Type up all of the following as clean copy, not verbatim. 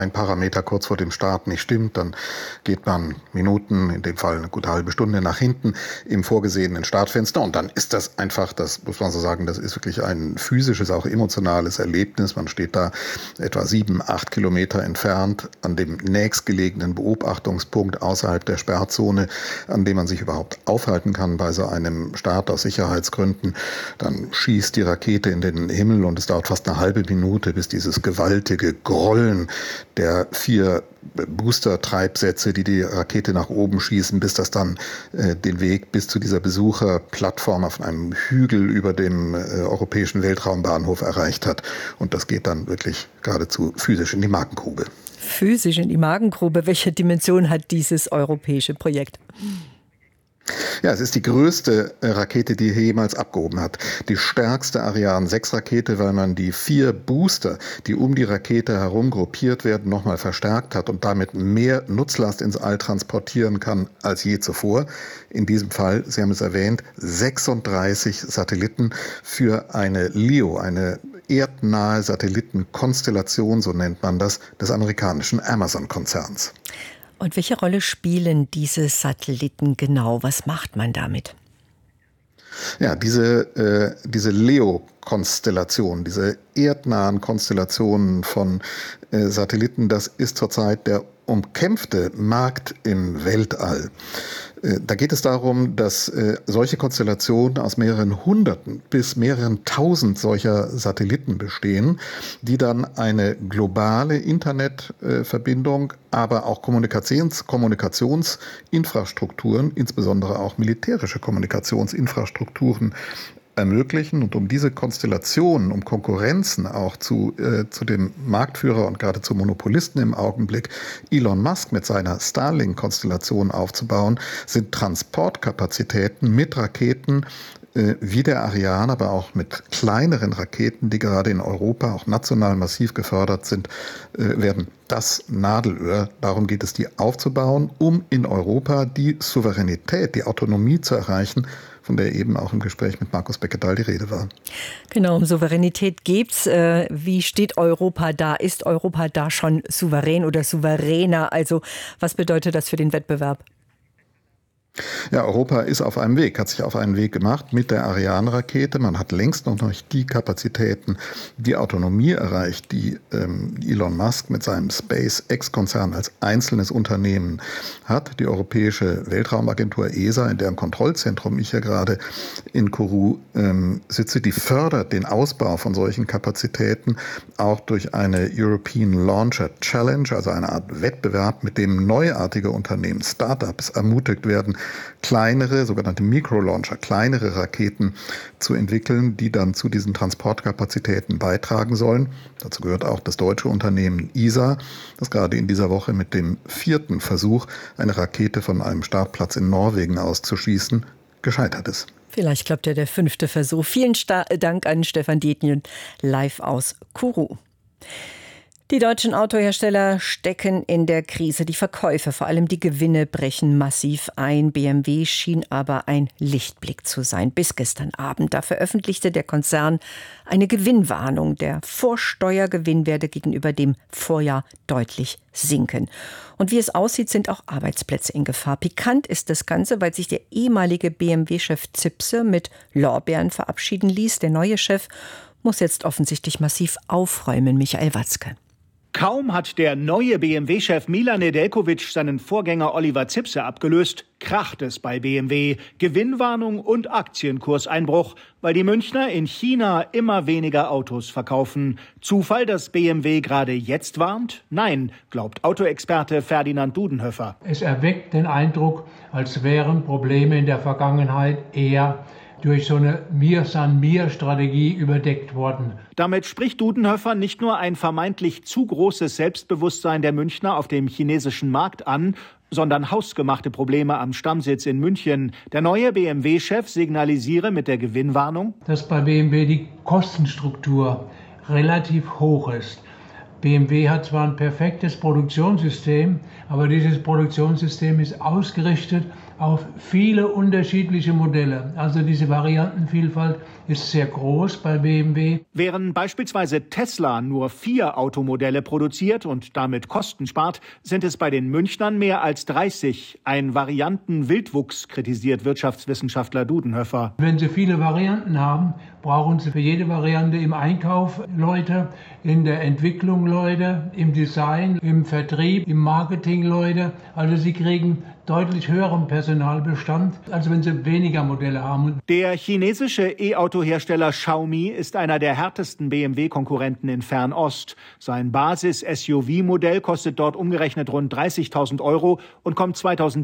ein Parameter kurz vor dem Start nicht stimmt, dann geht man Minuten, in dem Fall eine gute halbe Stunde nach hinten im vorgesehenen Startfenster und dann ist das einfach, das muss man so sagen, das ist wirklich ein physisches, auch emotionales Erlebnis. Man steht da etwa 7, 8 Kilometer entfernt an dem nächstgelegenen Beobachtungspunkt außerhalb der Sperrzone, an dem man sich überhaupt aufhalten kann bei so einem Start aus Sicherheitsgründen. Dann schießt die Rakete in den Himmel und es dauert fast eine halbe Minute, bis dieses gewaltige Grollen der 4 Booster-Treibsätze, die die Rakete nach oben schießen, bis das dann den Weg bis zu dieser Besucherplattform auf einem Hügel über dem europäischen Weltraumbahnhof erreicht hat. Und das geht dann wirklich geradezu physisch in die Magengrube. Physisch in die Magengrube. Welche Dimension hat dieses europäische Projekt? Ja, es ist die größte Rakete, die jemals abgehoben hat. Die stärkste Ariane 6 Rakete, weil man die 4 Booster, die um die Rakete herum gruppiert werden, nochmal verstärkt hat und damit mehr Nutzlast ins All transportieren kann als je zuvor. In diesem Fall, Sie haben es erwähnt, 36 Satelliten für eine LEO, eine erdnahe Satellitenkonstellation, so nennt man das, des amerikanischen Amazon-Konzerns. Und welche Rolle spielen diese Satelliten genau? Was macht man damit? Ja, diese LEO-Konstellation, diese erdnahen Konstellationen von Satelliten, das ist zurzeit der umkämpfte Markt im Weltall. Da geht es darum, dass solche Konstellationen aus mehreren Hunderten bis mehreren tausend solcher Satelliten bestehen, die dann eine globale Internetverbindung, aber auch Kommunikationsinfrastrukturen, insbesondere auch militärische Kommunikationsinfrastrukturen ermöglichen. Und um diese Konstellationen, um Konkurrenzen auch zu dem Marktführer und geradezu Monopolisten im Augenblick, Elon Musk mit seiner Starlink-Konstellation aufzubauen, sind Transportkapazitäten mit Raketen wie der Ariane, aber auch mit kleineren Raketen, die gerade in Europa auch national massiv gefördert sind, werden das Nadelöhr. Darum geht es, die aufzubauen, um in Europa die Souveränität, die Autonomie zu erreichen, von der eben auch im Gespräch mit Markus Beckedahl die Rede war. Genau, um Souveränität geht's. Wie steht Europa da? Ist Europa da schon souverän oder souveräner? Also was bedeutet das für den Wettbewerb? Ja, Europa ist auf einem Weg, hat sich auf einen Weg gemacht mit der Ariane-Rakete. Man hat längst noch nicht die Kapazitäten, die Autonomie erreicht, die Elon Musk mit seinem SpaceX-Konzern als einzelnes Unternehmen hat. Die Europäische Weltraumagentur ESA, in deren Kontrollzentrum ich ja gerade in Kourou sitze, die fördert den Ausbau von solchen Kapazitäten auch durch eine European Launcher Challenge, also eine Art Wettbewerb, mit dem neuartige Unternehmen, Startups ermutigt werden, kleinere, sogenannte Mikrolauncher, kleinere Raketen zu entwickeln, die dann zu diesen Transportkapazitäten beitragen sollen. Dazu gehört auch das deutsche Unternehmen ISA, das gerade in dieser Woche mit dem 4. Versuch, eine Rakete von einem Startplatz in Norwegen auszuschießen, gescheitert ist. Vielleicht klappt ja der 5. Versuch. Vielen Dank an Stefan Dietjen, live aus Kourou. Die deutschen Autohersteller stecken in der Krise. Die Verkäufe, vor allem die Gewinne, brechen massiv ein. BMW schien aber ein Lichtblick zu sein. Bis gestern Abend. Da veröffentlichte der Konzern eine Gewinnwarnung. Der Vorsteuergewinn werde gegenüber dem Vorjahr deutlich sinken. Und wie es aussieht, sind auch Arbeitsplätze in Gefahr. Pikant ist das Ganze, weil sich der ehemalige BMW-Chef Zipse mit Lorbeeren verabschieden ließ. Der neue Chef muss jetzt offensichtlich massiv aufräumen. Michael Watzke. Kaum hat der neue BMW-Chef Milan Nedeljkovic seinen Vorgänger Oliver Zipse abgelöst, kracht es bei BMW. Gewinnwarnung und Aktienkurseinbruch, weil die Münchner in China immer weniger Autos verkaufen. Zufall, dass BMW gerade jetzt warnt? Nein, glaubt Autoexperte Ferdinand Dudenhöfer. Es erweckt den Eindruck, als wären Probleme in der Vergangenheit eher durch so eine Mir-San-Mir-Strategie überdeckt worden. Damit spricht Dudenhöfer nicht nur ein vermeintlich zu großes Selbstbewusstsein der Münchner auf dem chinesischen Markt an, sondern hausgemachte Probleme am Stammsitz in München. Der neue BMW-Chef signalisiere mit der Gewinnwarnung, dass bei BMW die Kostenstruktur relativ hoch ist. BMW hat zwar ein perfektes Produktionssystem, aber dieses Produktionssystem ist ausgerichtet auf viele unterschiedliche Modelle. Also diese Variantenvielfalt ist sehr groß bei BMW. Während beispielsweise Tesla nur 4 Automodelle produziert und damit Kosten spart, sind es bei den Münchnern mehr als 30. Ein Variantenwildwuchs, kritisiert Wirtschaftswissenschaftler Dudenhöfer. Wenn Sie viele Varianten haben, brauchen Sie für jede Variante im Einkauf Leute, in der Entwicklung Leute, im Design, im Vertrieb, im Marketing Leute. Also Sie kriegen deutlich höheren Personalbestand, als wenn Sie weniger Modelle haben. Der chinesische E-Auto-Hersteller Xiaomi ist einer der härtesten BMW-Konkurrenten in Fernost. Sein Basis-SUV-Modell kostet dort umgerechnet rund 30.000 € und kommt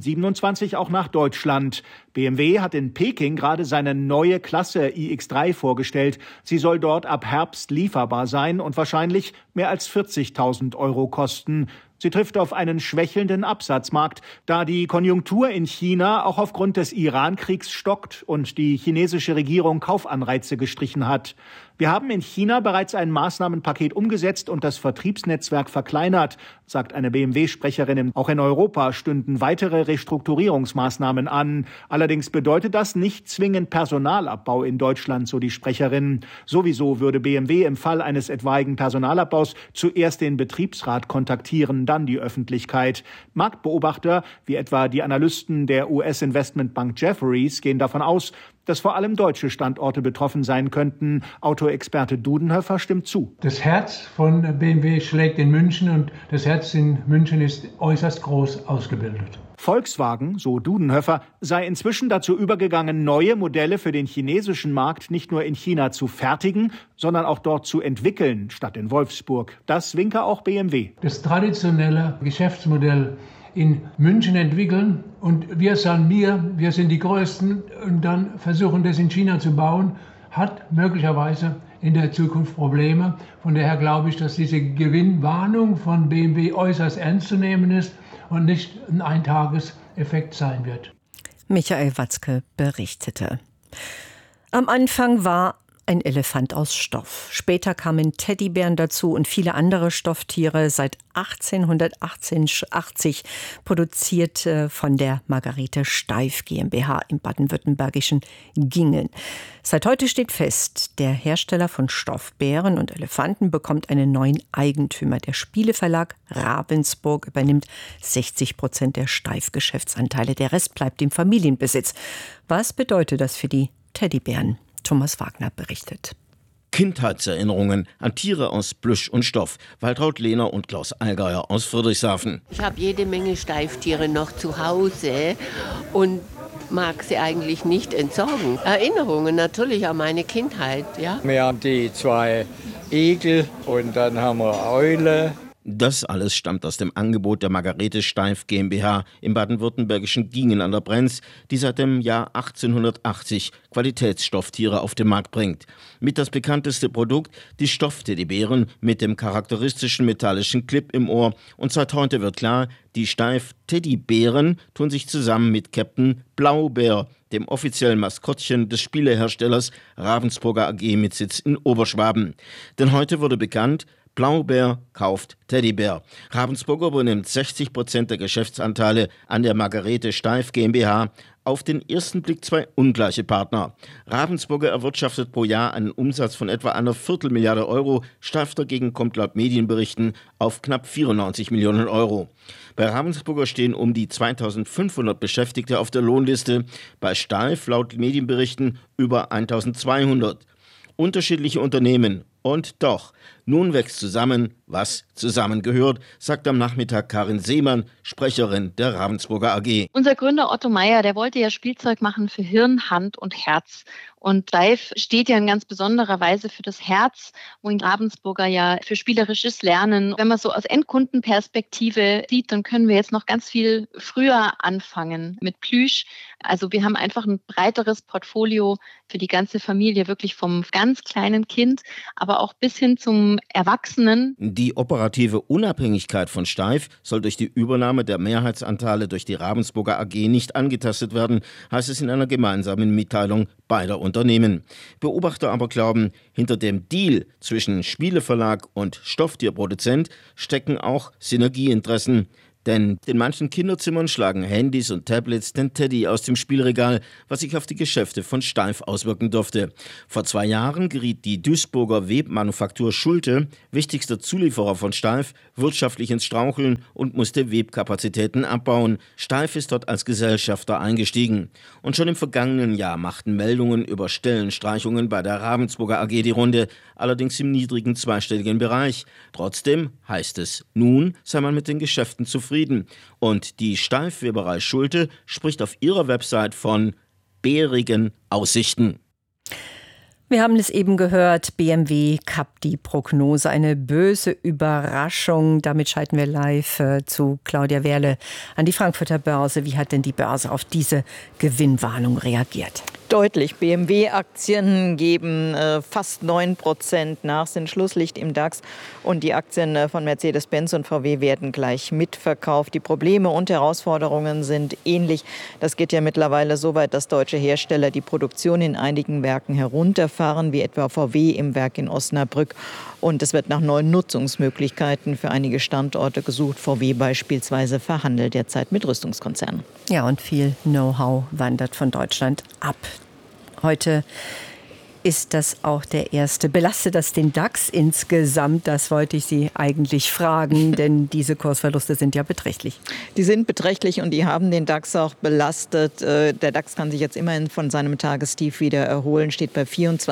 2027 auch nach Deutschland. BMW hat in Peking gerade seine neue Klasse iX3 vorgestellt. Sie soll dort ab Herbst lieferbar sein und wahrscheinlich mehr als 40.000 € kosten. Sie trifft auf einen schwächelnden Absatzmarkt, da die Konjunktur in China auch aufgrund des Iran-Kriegs stockt und die chinesische Regierung Kaufanreize gestrichen hat. Wir haben in China bereits ein Maßnahmenpaket umgesetzt und das Vertriebsnetzwerk verkleinert, sagt eine BMW-Sprecherin. Auch in Europa stünden weitere Restrukturierungsmaßnahmen an. Allerdings bedeutet das nicht zwingend Personalabbau in Deutschland, so die Sprecherin. Sowieso würde BMW im Fall eines etwaigen Personalabbaus zuerst den Betriebsrat kontaktieren, dann die Öffentlichkeit. Marktbeobachter, wie etwa die Analysten der US-Investmentbank Jefferies, gehen davon aus, dass vor allem deutsche Standorte betroffen sein könnten. Autoexperte Dudenhöfer stimmt zu. Das Herz von BMW schlägt in München und das Herz in München ist äußerst groß ausgebildet. Volkswagen, so Dudenhöfer, sei inzwischen dazu übergegangen, neue Modelle für den chinesischen Markt nicht nur in China zu fertigen, sondern auch dort zu entwickeln, statt in Wolfsburg. Das winke auch BMW. Das traditionelle Geschäftsmodell in München entwickeln und wir sind die Größten und dann versuchen, das in China zu bauen, hat möglicherweise in der Zukunft Probleme. Von daher glaube ich, dass diese Gewinnwarnung von BMW äußerst ernst zu nehmen ist und nicht ein Eintageseffekt sein wird. Michael Watzke berichtete. Am Anfang war ein Elefant aus Stoff. Später kamen Teddybären dazu und viele andere Stofftiere. Seit 1880 produziert von der Margarete Steiff GmbH im baden-württembergischen Gingen. Seit heute steht fest, der Hersteller von Stoffbären und Elefanten bekommt einen neuen Eigentümer. Der Spieleverlag Ravensburg übernimmt 60% der Steiff-Geschäftsanteile. Der Rest bleibt im Familienbesitz. Was bedeutet das für die Teddybären? Thomas Wagner berichtet. Kindheitserinnerungen an Tiere aus Plüsch und Stoff. Waltraud Lehner und Klaus Allgeier aus Friedrichshafen. Ich habe jede Menge Steifftiere noch zu Hause und mag sie eigentlich nicht entsorgen. Erinnerungen natürlich an meine Kindheit, ja. Wir haben die 2 Igel und dann haben wir Eule. Das alles stammt aus dem Angebot der Margarete Steiff GmbH im baden-württembergischen Gingen an der Brenz, die seit dem Jahr 1880 Qualitätsstofftiere auf den Markt bringt. Mit das bekannteste Produkt, die Stoffteddybären mit dem charakteristischen metallischen Clip im Ohr. Und seit heute wird klar, die Steiff-Teddybären tun sich zusammen mit Captain Blaubeer, dem offiziellen Maskottchen des Spieleherstellers Ravensburger AG mit Sitz in Oberschwaben. Denn heute wurde bekannt, Blaubeer kauft Teddybär. Ravensburger übernimmt 60% der Geschäftsanteile an der Margarete Steiff GmbH. Auf den ersten Blick 2 ungleiche Partner. Ravensburger erwirtschaftet pro Jahr einen Umsatz von etwa einer Viertelmilliarde Euro. Steiff dagegen kommt laut Medienberichten auf knapp 94 Millionen Euro. Bei Ravensburger stehen um die 2500 Beschäftigte auf der Lohnliste. Bei Steiff laut Medienberichten über 1200. Unterschiedliche Unternehmen. Und doch, nun wächst zusammen, was zusammengehört, sagt am Nachmittag Karin Seemann, Sprecherin der Ravensburger AG. Unser Gründer Otto Meyer, der wollte ja Spielzeug machen für Hirn, Hand und Herz. Und Steiff steht ja in ganz besonderer Weise für das Herz, wohin Ravensburger ja für spielerisches Lernen. Wenn man so aus Endkundenperspektive sieht, dann können wir jetzt noch ganz viel früher anfangen mit Plüsch. Also wir haben einfach ein breiteres Portfolio für die ganze Familie, wirklich vom ganz kleinen Kind, aber auch bis hin zum Erwachsenen. Die operative Unabhängigkeit von Steiff soll durch die Übernahme der Mehrheitsanteile durch die Ravensburger AG nicht angetastet werden, heißt es in einer gemeinsamen Mitteilung beider Unternehmen. Beobachter aber glauben, hinter dem Deal zwischen Spieleverlag und Stofftierproduzent stecken auch Synergieinteressen. Denn in manchen Kinderzimmern schlagen Handys und Tablets den Teddy aus dem Spielregal, was sich auf die Geschäfte von Steiff auswirken dürfte. Vor 2 Jahren geriet die Duisburger Webmanufaktur Schulte, wichtigster Zulieferer von Steiff, wirtschaftlich ins Straucheln und musste Webkapazitäten abbauen. Steiff ist dort als Gesellschafter eingestiegen. Und schon im vergangenen Jahr machten Meldungen über Stellenstreichungen bei der Ravensburger AG die Runde, allerdings im niedrigen zweistelligen Bereich. Trotzdem heißt es, nun sei man mit den Geschäften zufrieden. Und die Steiff-Weberei Schulte spricht auf ihrer Website von bärigen Aussichten. Wir haben es eben gehört, BMW kappt die Prognose, eine böse Überraschung. Damit schalten wir live zu Claudia Werle an die Frankfurter Börse. Wie hat denn die Börse auf diese Gewinnwarnung reagiert? Deutlich. BMW-Aktien geben fast 9% nach, sind Schlusslicht im DAX. Und die Aktien von Mercedes-Benz und VW werden gleich mitverkauft. Die Probleme und Herausforderungen sind ähnlich. Das geht ja mittlerweile so weit, dass deutsche Hersteller die Produktion in einigen Werken herunterfahren, wie etwa VW im Werk in Osnabrück. Und es wird nach neuen Nutzungsmöglichkeiten für einige Standorte gesucht. VW beispielsweise verhandelt derzeit mit Rüstungskonzernen. Ja, und viel Know-how wandert von Deutschland ab. Heute ist das auch der erste. Belastet das den DAX insgesamt? Das wollte ich Sie eigentlich fragen, denn diese Kursverluste sind ja beträchtlich. Die sind beträchtlich und die haben den DAX auch belastet. Der DAX kann sich jetzt immerhin von seinem Tagestief wieder erholen, steht bei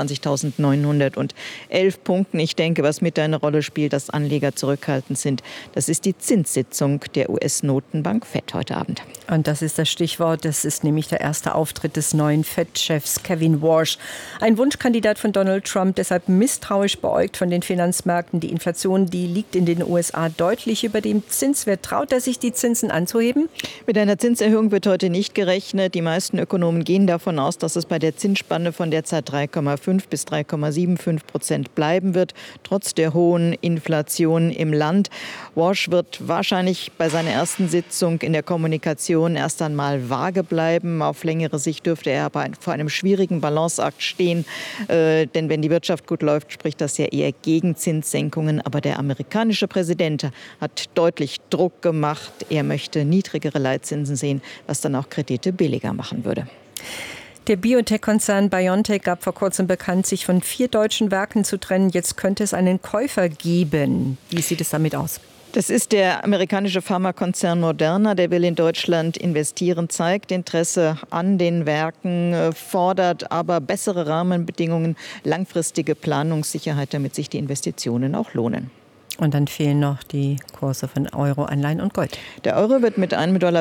24.911 Punkten. Ich denke, was mit eine Rolle spielt, dass Anleger zurückhaltend sind, das ist die Zinssitzung der US-Notenbank FED heute Abend. Und das ist das Stichwort. Das ist nämlich der erste Auftritt des neuen FED-Chefs Kevin Warsh. Ein Wunschkandidat von Donald Trump, deshalb misstrauisch beäugt von den Finanzmärkten. Die Inflation, die liegt in den USA deutlich über dem Zinswert. Traut er sich, die Zinsen anzuheben? Mit einer Zinserhöhung wird heute nicht gerechnet. Die meisten Ökonomen gehen davon aus, dass es bei der Zinsspanne von derzeit 3,5 bis 3,75% bleiben wird, trotz der hohen Inflation im Land. Warsh wird wahrscheinlich bei seiner ersten Sitzung in der Kommunikation erst einmal vage bleiben. Auf längere Sicht dürfte er aber vor einem schwierigen Balanceakt stehen. Denn wenn die Wirtschaft gut läuft, spricht das ja eher gegen Zinssenkungen. Aber der amerikanische Präsident hat deutlich Druck gemacht. Er möchte niedrigere Leitzinsen sehen, was dann auch Kredite billiger machen würde. Der Biotech-Konzern BioNTech gab vor kurzem bekannt, sich von 4 deutschen Werken zu trennen. Jetzt könnte es einen Käufer geben. Wie sieht es damit aus? Das ist der amerikanische Pharmakonzern Moderna, der will in Deutschland investieren, zeigt Interesse an den Werken, fordert aber bessere Rahmenbedingungen, langfristige Planungssicherheit, damit sich die Investitionen auch lohnen. Und dann fehlen noch die Kurse von Euro, Anleihen und Gold. Der Euro wird mit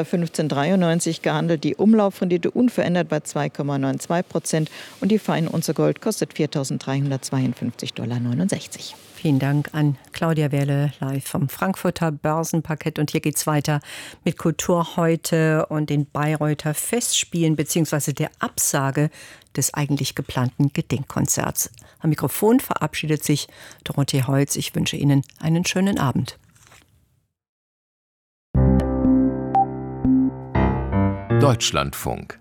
$1,1593 gehandelt, die Umlaufrendite unverändert bei 2,92% und die Feinunze Gold kostet $4.352,69. Vielen Dank an Claudia Werle live vom Frankfurter Börsenparkett. Und hier geht's weiter mit Kultur heute und den Bayreuther Festspielen bzw. der Absage des eigentlich geplanten Gedenkkonzerts. Am Mikrofon verabschiedet sich Dorothee Holz. Ich wünsche Ihnen einen schönen Abend. Deutschlandfunk.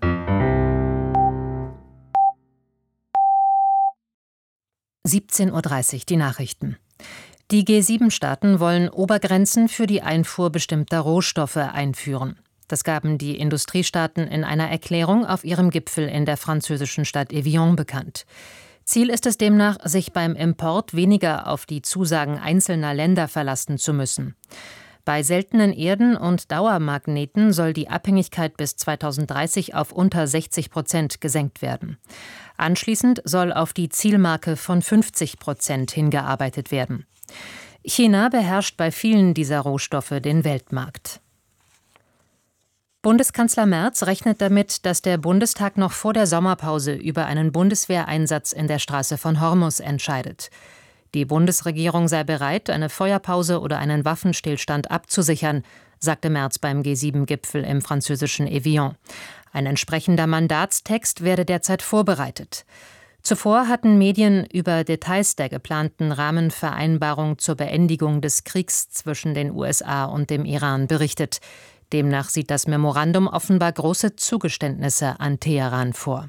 (17:30 Uhr) die Nachrichten. Die G7-Staaten wollen Obergrenzen für die Einfuhr bestimmter Rohstoffe einführen. Das gaben die Industriestaaten in einer Erklärung auf ihrem Gipfel in der französischen Stadt Evian bekannt. Ziel ist es demnach, sich beim Import weniger auf die Zusagen einzelner Länder verlassen zu müssen. Bei seltenen Erden und Dauermagneten soll die Abhängigkeit bis 2030 auf unter 60% gesenkt werden. Anschließend soll auf die Zielmarke von 50% hingearbeitet werden. China beherrscht bei vielen dieser Rohstoffe den Weltmarkt. Bundeskanzler Merz rechnet damit, dass der Bundestag noch vor der Sommerpause über einen Bundeswehreinsatz in der Straße von Hormuz entscheidet. Die Bundesregierung sei bereit, eine Feuerpause oder einen Waffenstillstand abzusichern, sagte Merz beim G7-Gipfel im französischen Evian. Ein entsprechender Mandatstext werde derzeit vorbereitet. Zuvor hatten Medien über Details der geplanten Rahmenvereinbarung zur Beendigung des Kriegs zwischen den USA und dem Iran berichtet. Demnach sieht das Memorandum offenbar große Zugeständnisse an Teheran vor.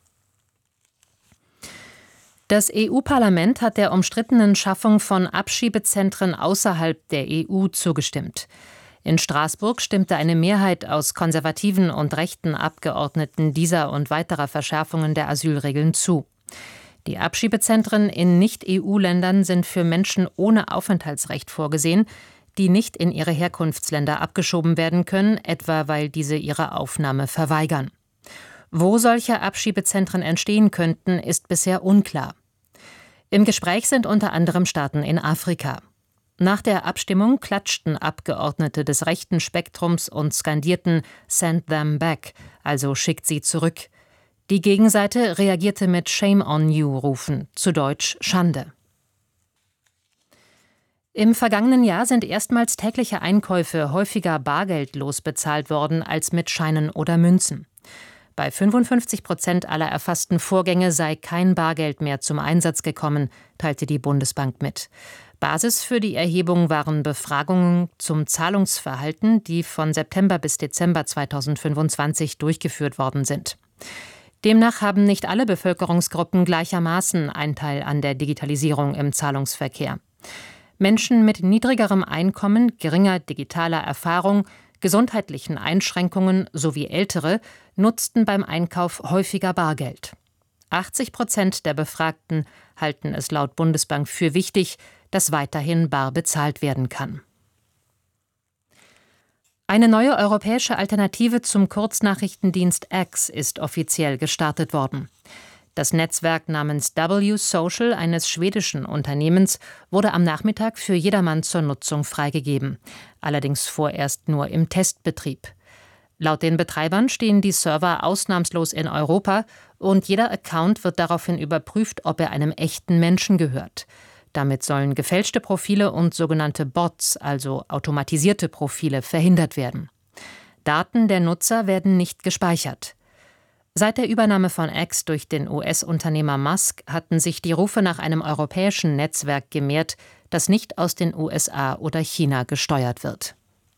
Das EU-Parlament hat der umstrittenen Schaffung von Abschiebezentren außerhalb der EU zugestimmt. In Straßburg stimmte eine Mehrheit aus konservativen und rechten Abgeordneten dieser und weiterer Verschärfungen der Asylregeln zu. Die Abschiebezentren in Nicht-EU-Ländern sind für Menschen ohne Aufenthaltsrecht vorgesehen, die nicht in ihre Herkunftsländer abgeschoben werden können, etwa weil diese ihre Aufnahme verweigern. Wo solche Abschiebezentren entstehen könnten, ist bisher unklar. Im Gespräch sind unter anderem Staaten in Afrika. Nach der Abstimmung klatschten Abgeordnete des rechten Spektrums und skandierten "Send them back", also schickt sie zurück. Die Gegenseite reagierte mit "Shame on you"-Rufen, zu Deutsch Schande. Im vergangenen Jahr sind erstmals tägliche Einkäufe häufiger bargeldlos bezahlt worden als mit Scheinen oder Münzen. Bei 55% aller erfassten Vorgänge sei kein Bargeld mehr zum Einsatz gekommen, teilte die Bundesbank mit. Basis für die Erhebung waren Befragungen zum Zahlungsverhalten, die von September bis Dezember 2025 durchgeführt worden sind. Demnach haben nicht alle Bevölkerungsgruppen gleichermaßen Anteil an der Digitalisierung im Zahlungsverkehr. Menschen mit niedrigerem Einkommen, geringer digitaler Erfahrung, gesundheitlichen Einschränkungen sowie Ältere nutzten beim Einkauf häufiger Bargeld. 80% der Befragten halten es laut Bundesbank für wichtig, dass weiterhin bar bezahlt werden kann. Eine neue europäische Alternative zum Kurznachrichtendienst X ist offiziell gestartet worden. Das Netzwerk namens W-Social eines schwedischen Unternehmens wurde am Nachmittag für jedermann zur Nutzung freigegeben, allerdings vorerst nur im Testbetrieb. Laut den Betreibern stehen die Server ausnahmslos in Europa und jeder Account wird daraufhin überprüft, ob er einem echten Menschen gehört. Damit sollen gefälschte Profile und sogenannte Bots, also automatisierte Profile, verhindert werden. Daten der Nutzer werden nicht gespeichert. Seit der Übernahme von X durch den US-Unternehmer Musk hatten sich die Rufe nach einem europäischen Netzwerk gemehrt, das nicht aus den USA oder China gesteuert wird.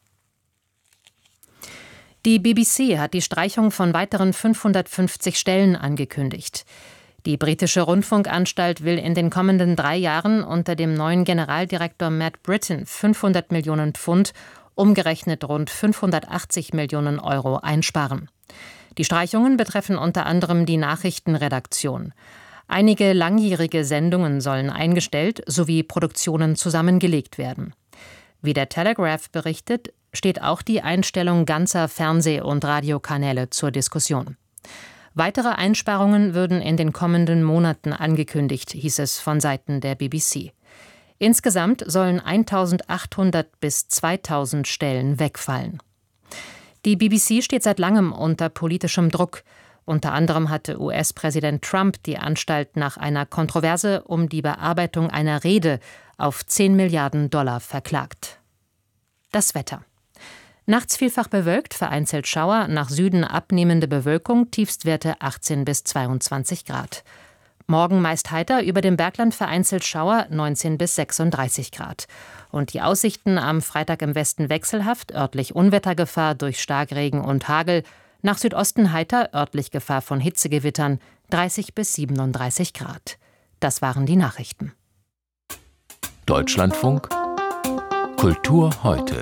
Die BBC hat die Streichung von weiteren 550 Stellen angekündigt. Die britische Rundfunkanstalt will in den kommenden 3 Jahren unter dem neuen Generaldirektor Matt Britton 500 Millionen Pfund, umgerechnet rund 580 Millionen Euro einsparen. Die Streichungen betreffen unter anderem die Nachrichtenredaktion. Einige langjährige Sendungen sollen eingestellt sowie Produktionen zusammengelegt werden. Wie der Telegraph berichtet, steht auch die Einstellung ganzer Fernseh- und Radiokanäle zur Diskussion. Weitere Einsparungen würden in den kommenden Monaten angekündigt, hieß es von Seiten der BBC. Insgesamt sollen 1.800 bis 2.000 Stellen wegfallen. Die BBC steht seit langem unter politischem Druck. Unter anderem hatte US-Präsident Trump die Anstalt nach einer Kontroverse um die Bearbeitung einer Rede auf $10 Milliarden verklagt. Das Wetter. Nachts vielfach bewölkt, vereinzelt Schauer, nach Süden abnehmende Bewölkung, Tiefstwerte 18 bis 22 Grad. Morgen meist heiter, über dem Bergland vereinzelt Schauer, 19 bis 36 Grad. Und die Aussichten am Freitag im Westen wechselhaft, örtlich Unwettergefahr durch Starkregen und Hagel, nach Südosten heiter, örtlich Gefahr von Hitzegewittern, 30 bis 37 Grad. Das waren die Nachrichten. Deutschlandfunk Kultur heute.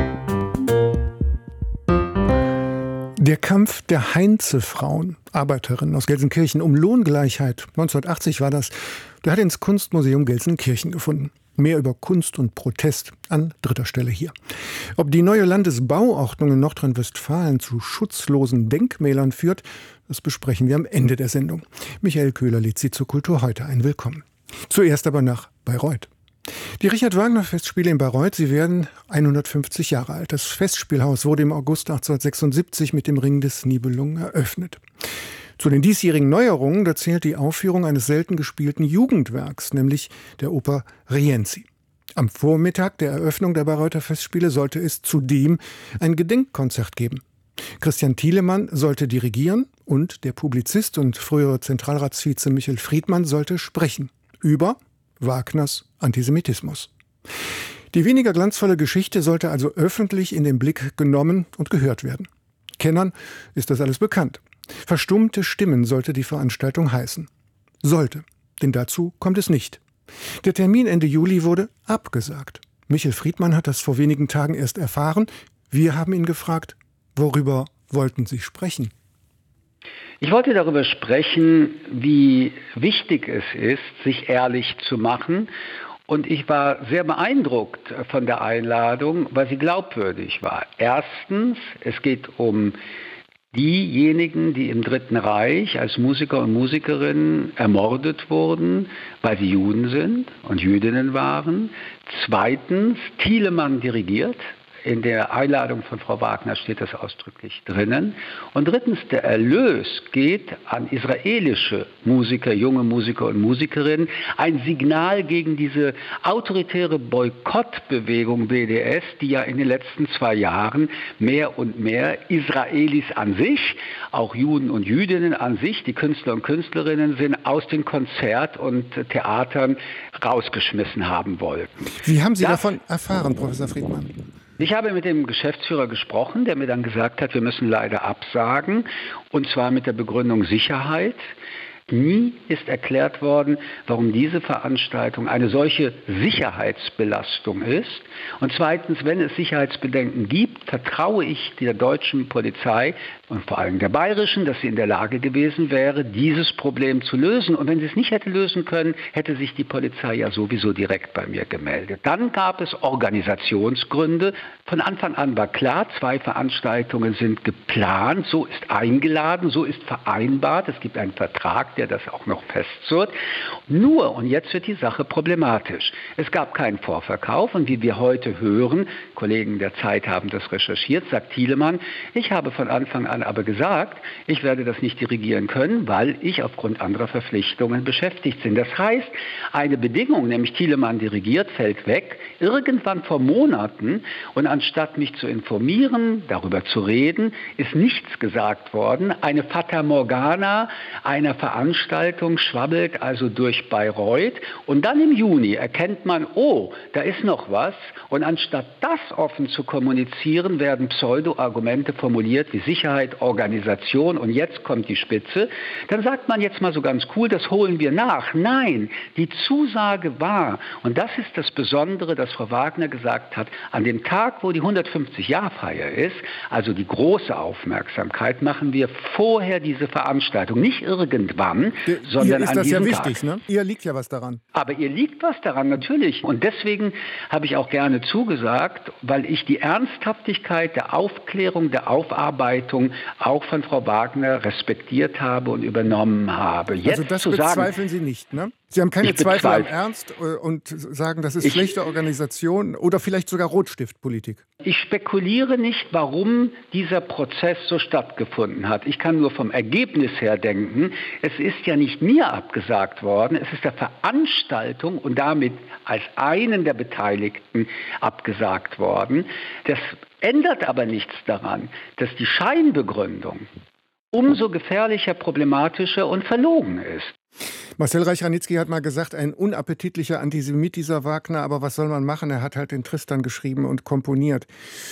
Der Kampf der Heinze-Frauen, Arbeiterinnen aus Gelsenkirchen, um Lohngleichheit, 1980 war das, der hat ins Kunstmuseum Gelsenkirchen gefunden. Mehr über Kunst und Protest an 3. Stelle hier. Ob die neue Landesbauordnung in Nordrhein-Westfalen zu schutzlosen Denkmälern führt, das besprechen wir am Ende der Sendung. Michael Köhler lädt Sie zur Kultur heute ein. Willkommen. Zuerst aber nach Bayreuth. Die Richard-Wagner-Festspiele in Bayreuth, sie werden 150 Jahre alt. Das Festspielhaus wurde im August 1876 mit dem Ring des Nibelungen eröffnet. Zu den diesjährigen Neuerungen, da zählt die Aufführung eines selten gespielten Jugendwerks, nämlich der Oper Rienzi. Am Vormittag der Eröffnung der Bayreuther Festspiele sollte es zudem ein Gedenkkonzert geben. Christian Thielemann sollte dirigieren und der Publizist und frühere Zentralratsvize Michel Friedmann sollte sprechen über Wagners Antisemitismus. Die weniger glanzvolle Geschichte sollte also öffentlich in den Blick genommen und gehört werden. Kennern ist das alles bekannt. Verstummte Stimmen sollte die Veranstaltung heißen. Sollte, denn dazu kommt es nicht. Der Termin Ende Juli wurde abgesagt. Michel Friedmann hat das vor wenigen Tagen erst erfahren. Wir haben ihn gefragt, worüber wollten Sie sprechen? Ich wollte darüber sprechen, wie wichtig es ist, sich ehrlich zu machen. Und ich war sehr beeindruckt von der Einladung, weil sie glaubwürdig war. Erstens, es geht um diejenigen, die im Dritten Reich als Musiker und Musikerinnen ermordet wurden, weil sie Juden sind und Jüdinnen waren. Zweitens, Thielemann dirigiert. In der Einladung von Frau Wagner steht das ausdrücklich drinnen. Und drittens, der Erlös geht an israelische Musiker, junge Musiker und Musikerinnen. Ein Signal gegen diese autoritäre Boykottbewegung BDS, die ja in den letzten 2 Jahren mehr und mehr Israelis an sich, auch Juden und Jüdinnen an sich, die Künstler und Künstlerinnen sind, aus den Konzert- und Theatern rausgeschmissen haben wollten. Wie haben Sie davon erfahren, Professor Friedmann? Ich habe mit dem Geschäftsführer gesprochen, der mir dann gesagt hat, wir müssen leider absagen, und zwar mit der Begründung Sicherheit. Nie ist erklärt worden, warum diese Veranstaltung eine solche Sicherheitsbelastung ist. Und zweitens, wenn es Sicherheitsbedenken gibt, vertraue ich der deutschen Polizei und vor allem der bayerischen, dass sie in der Lage gewesen wäre, dieses Problem zu lösen. Und wenn sie es nicht hätte lösen können, hätte sich die Polizei ja sowieso direkt bei mir gemeldet. Dann gab es Organisationsgründe. Von Anfang an war klar, 2 Veranstaltungen sind geplant, so ist eingeladen, so ist vereinbart. Es gibt einen Vertrag, der das auch noch festzurrt. Nur, und jetzt wird die Sache problematisch, es gab keinen Vorverkauf und wie wir heute hören, Kollegen der Zeit haben das recherchiert, sagt Thielemann, ich habe von Anfang an aber gesagt, ich werde das nicht dirigieren können, weil ich aufgrund anderer Verpflichtungen beschäftigt bin. Das heißt, eine Bedingung, nämlich Thielemann dirigiert, fällt weg, irgendwann vor Monaten, und anstatt mich zu informieren, darüber zu reden, ist nichts gesagt worden. Eine Fata Morgana einer Veranstaltung schwabbelt also durch Bayreuth und dann im Juni erkennt man, oh, da ist noch was, und anstatt das offen zu kommunizieren, werden Pseudo-Argumente formuliert wie Sicherheit, Organisation, und jetzt kommt die Spitze. Dann sagt man jetzt mal so ganz cool, das holen wir nach. Nein, die Zusage war, und das ist das Besondere, dass Frau Wagner gesagt hat, an dem Tag, wo die 150-Jahr-Feier ist, also die große Aufmerksamkeit, machen wir vorher diese Veranstaltung, nicht irgendwann, sondern ist an das diesem ja wichtig, Tag. ne? Ihr liegt ja was daran. Aber ihr liegt was daran, natürlich. Und deswegen habe ich auch gerne zugesagt, weil ich die Ernsthaftigkeit der Aufklärung, der Aufarbeitung auch von Frau Wagner respektiert habe und übernommen habe. Jetzt also das zu bezweifeln sagen, Sie nicht, ne? Sie haben keine Zweifel am Ernst und sagen, das ist schlechte Organisation oder vielleicht sogar Rotstiftpolitik. Ich spekuliere nicht, warum dieser Prozess so stattgefunden hat. Ich kann nur vom Ergebnis her denken, es ist ja nicht mir abgesagt worden, es ist der Veranstaltung und damit als einen der Beteiligten abgesagt worden. Das ändert aber nichts daran, dass die Scheinbegründung umso gefährlicher, problematischer und verlogen ist. Marcel Reich-Ranitzky hat mal gesagt, ein unappetitlicher Antisemit, dieser Wagner, aber was soll man machen? Er hat halt den Tristan geschrieben und komponiert.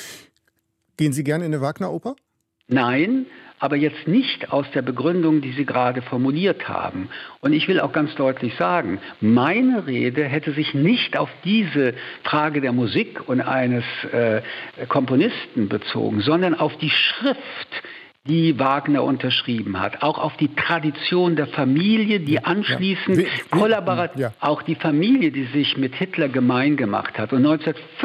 Gehen Sie gerne in eine Wagner-Oper? Nein, aber jetzt nicht aus der Begründung, die Sie gerade formuliert haben. Und ich will auch ganz deutlich sagen, meine Rede hätte sich nicht auf diese Frage der Musik und eines Komponisten bezogen, sondern auf die Schrift, die Wagner unterschrieben hat, auch auf die Tradition der Familie, die anschließend auch die Familie, die sich mit Hitler gemein gemacht hat. Und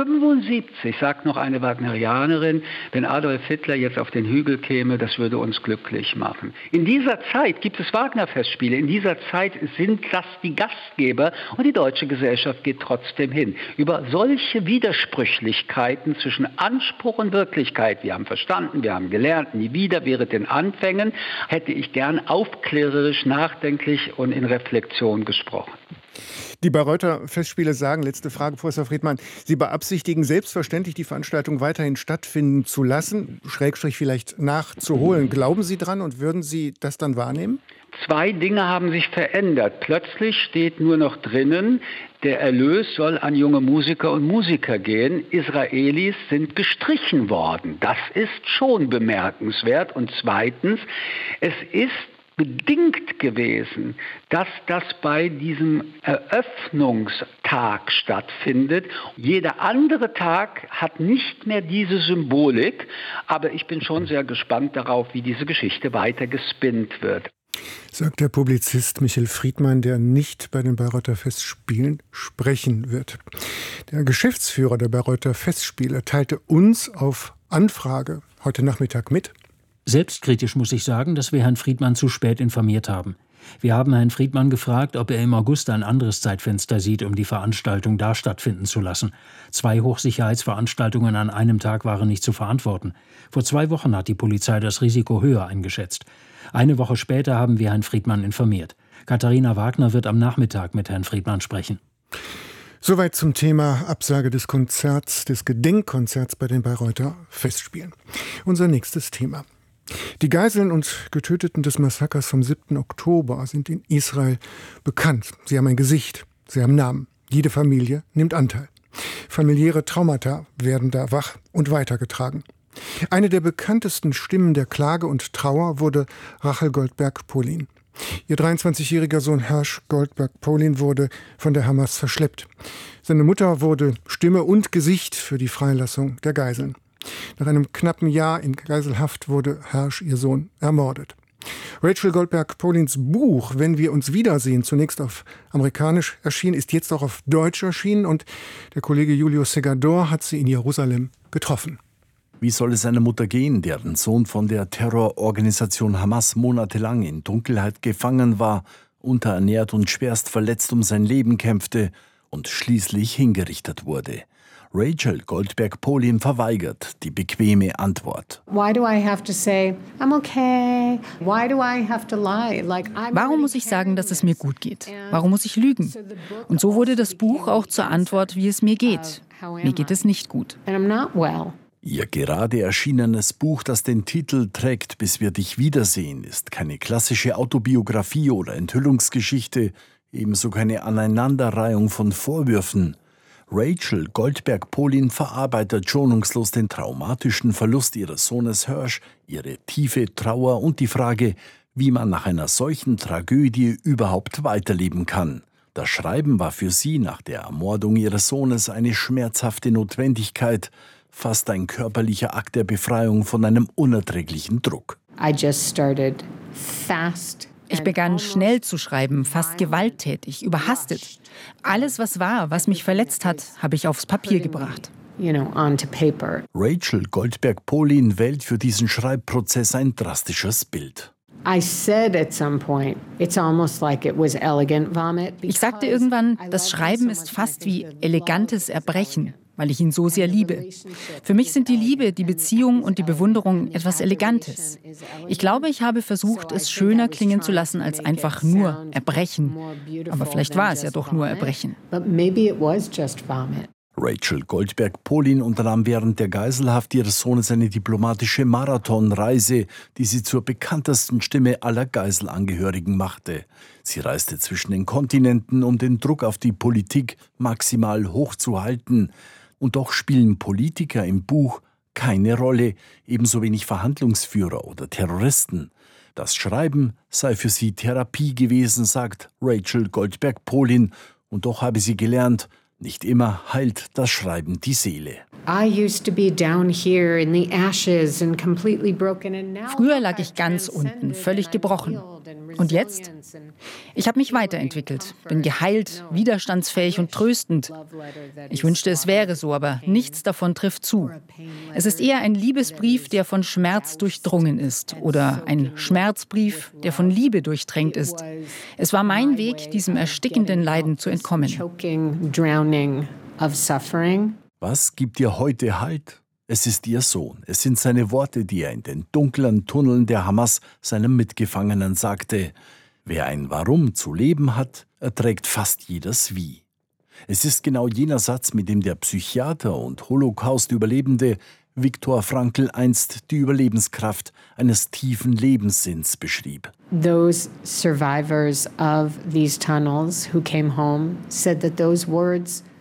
1975 sagt noch eine Wagnerianerin, wenn Adolf Hitler jetzt auf den Hügel käme, das würde uns glücklich machen. In dieser Zeit gibt es Wagner-Festspiele, in dieser Zeit sind das die Gastgeber und die deutsche Gesellschaft geht trotzdem hin. Über solche Widersprüchlichkeiten zwischen Anspruch und Wirklichkeit, wir haben verstanden, wir haben gelernt, nie wieder, während den Anfängen, hätte ich gern aufklärerisch, nachdenklich und in Reflexion gesprochen. Die Bayreuther Festspiele sagen, letzte Frage, Professor Friedmann, Sie beabsichtigen selbstverständlich, die Veranstaltung weiterhin stattfinden zu lassen, Schrägstrich vielleicht nachzuholen. Glauben Sie dran und würden Sie das dann wahrnehmen? 2 Dinge haben sich verändert. Plötzlich steht nur noch drinnen, der Erlös soll an junge Musiker und Musiker gehen. Israelis sind gestrichen worden. Das ist schon bemerkenswert. Und zweitens, es ist bedingt gewesen, dass das bei diesem Eröffnungstag stattfindet. Jeder andere Tag hat nicht mehr diese Symbolik, aber ich bin schon sehr gespannt darauf, wie diese Geschichte weiter gespinnt wird. Sagt der Publizist Michael Friedmann, der nicht bei den Bayreuther Festspielen sprechen wird. Der Geschäftsführer der Bayreuther Festspiele teilte uns auf Anfrage heute Nachmittag mit: Selbstkritisch muss ich sagen, dass wir Herrn Friedmann zu spät informiert haben. Wir haben Herrn Friedmann gefragt, ob er im August ein anderes Zeitfenster sieht, um die Veranstaltung da stattfinden zu lassen. 2 Hochsicherheitsveranstaltungen an einem Tag waren nicht zu verantworten. Vor 2 Wochen hat die Polizei das Risiko höher eingeschätzt. Eine Woche später haben wir Herrn Friedmann informiert. Katharina Wagner wird am Nachmittag mit Herrn Friedmann sprechen. Soweit zum Thema Absage des Konzerts, des Gedenkkonzerts bei den Bayreuther Festspielen. Unser nächstes Thema. Die Geiseln und Getöteten des Massakers vom 7. Oktober sind in Israel bekannt. Sie haben ein Gesicht, sie haben Namen. Jede Familie nimmt Anteil. Familiäre Traumata werden da wach und weitergetragen. Eine der bekanntesten Stimmen der Klage und Trauer wurde Rachel Goldberg-Polin. Ihr 23-jähriger Sohn Hersh Goldberg-Polin wurde von der Hamas verschleppt. Seine Mutter wurde Stimme und Gesicht für die Freilassung der Geiseln. Nach einem knappen Jahr in Geiselhaft wurde Hersh, ihr Sohn, ermordet. Rachel Goldberg-Polins Buch »Wenn wir uns wiedersehen«, zunächst auf amerikanisch erschienen, ist jetzt auch auf Deutsch erschienen und der Kollege Julio Segador hat sie in Jerusalem getroffen. Wie soll es einer Mutter gehen, deren Sohn von der Terrororganisation Hamas monatelang in Dunkelheit gefangen war, unterernährt und schwerst verletzt um sein Leben kämpfte und schließlich hingerichtet wurde? Rachel Goldberg-Polin verweigert die bequeme Antwort. Warum muss ich sagen, dass es mir gut geht? Warum muss ich lügen? Und so wurde das Buch auch zur Antwort, wie es mir geht. Mir geht es nicht gut. Ihr gerade erschienenes Buch, das den Titel trägt »Bis wir dich wiedersehen«, ist keine klassische Autobiografie oder Enthüllungsgeschichte, ebenso keine Aneinanderreihung von Vorwürfen. Rachel Goldberg-Polin verarbeitet schonungslos den traumatischen Verlust ihres Sohnes Hersh, ihre tiefe Trauer und die Frage, wie man nach einer solchen Tragödie überhaupt weiterleben kann. Das Schreiben war für sie nach der Ermordung ihres Sohnes eine schmerzhafte Notwendigkeit, fast ein körperlicher Akt der Befreiung von einem unerträglichen Druck. Ich begann schnell zu schreiben, fast gewalttätig, überhastet. Alles, was war, was mich verletzt hat, habe ich aufs Papier gebracht. Rachel Goldberg-Polin wählt für diesen Schreibprozess ein drastisches Bild. Ich sagte irgendwann, das Schreiben ist fast wie elegantes Erbrechen, weil ich ihn so sehr liebe. Für mich sind die Liebe, die Beziehung und die Bewunderung etwas Elegantes. Ich glaube, ich habe versucht, es schöner klingen zu lassen als einfach nur Erbrechen. Aber vielleicht war es ja doch nur Erbrechen. Rachel Goldberg-Polin unternahm während der Geiselhaft ihres Sohnes eine diplomatische Marathonreise, die sie zur bekanntesten Stimme aller Geiselangehörigen machte. Sie reiste zwischen den Kontinenten, um den Druck auf die Politik maximal hoch zu halten. Und doch spielen Politiker im Buch keine Rolle, ebenso wenig Verhandlungsführer oder Terroristen. Das Schreiben sei für sie Therapie gewesen, sagt Rachel Goldberg-Polin. Und doch habe sie gelernt, nicht immer heilt das Schreiben die Seele. Früher lag ich ganz unten, völlig gebrochen. Und jetzt? Ich habe mich weiterentwickelt, bin geheilt, widerstandsfähig und tröstend. Ich wünschte, es wäre so, aber nichts davon trifft zu. Es ist eher ein Liebesbrief, der von Schmerz durchdrungen ist, oder ein Schmerzbrief, der von Liebe durchtränkt ist. Es war mein Weg, diesem erstickenden Leiden zu entkommen. Was gibt ihr heute Halt? Es ist ihr Sohn. Es sind seine Worte, die er in den dunklen Tunneln der Hamas seinem Mitgefangenen sagte. Wer ein Warum zu leben hat, erträgt fast jedes Wie. Es ist genau jener Satz, mit dem der Psychiater und Holocaust-Überlebende Viktor Frankl einst die Überlebenskraft eines tiefen Lebenssinns beschrieb. Those survivors of these tunnels who came home said that those words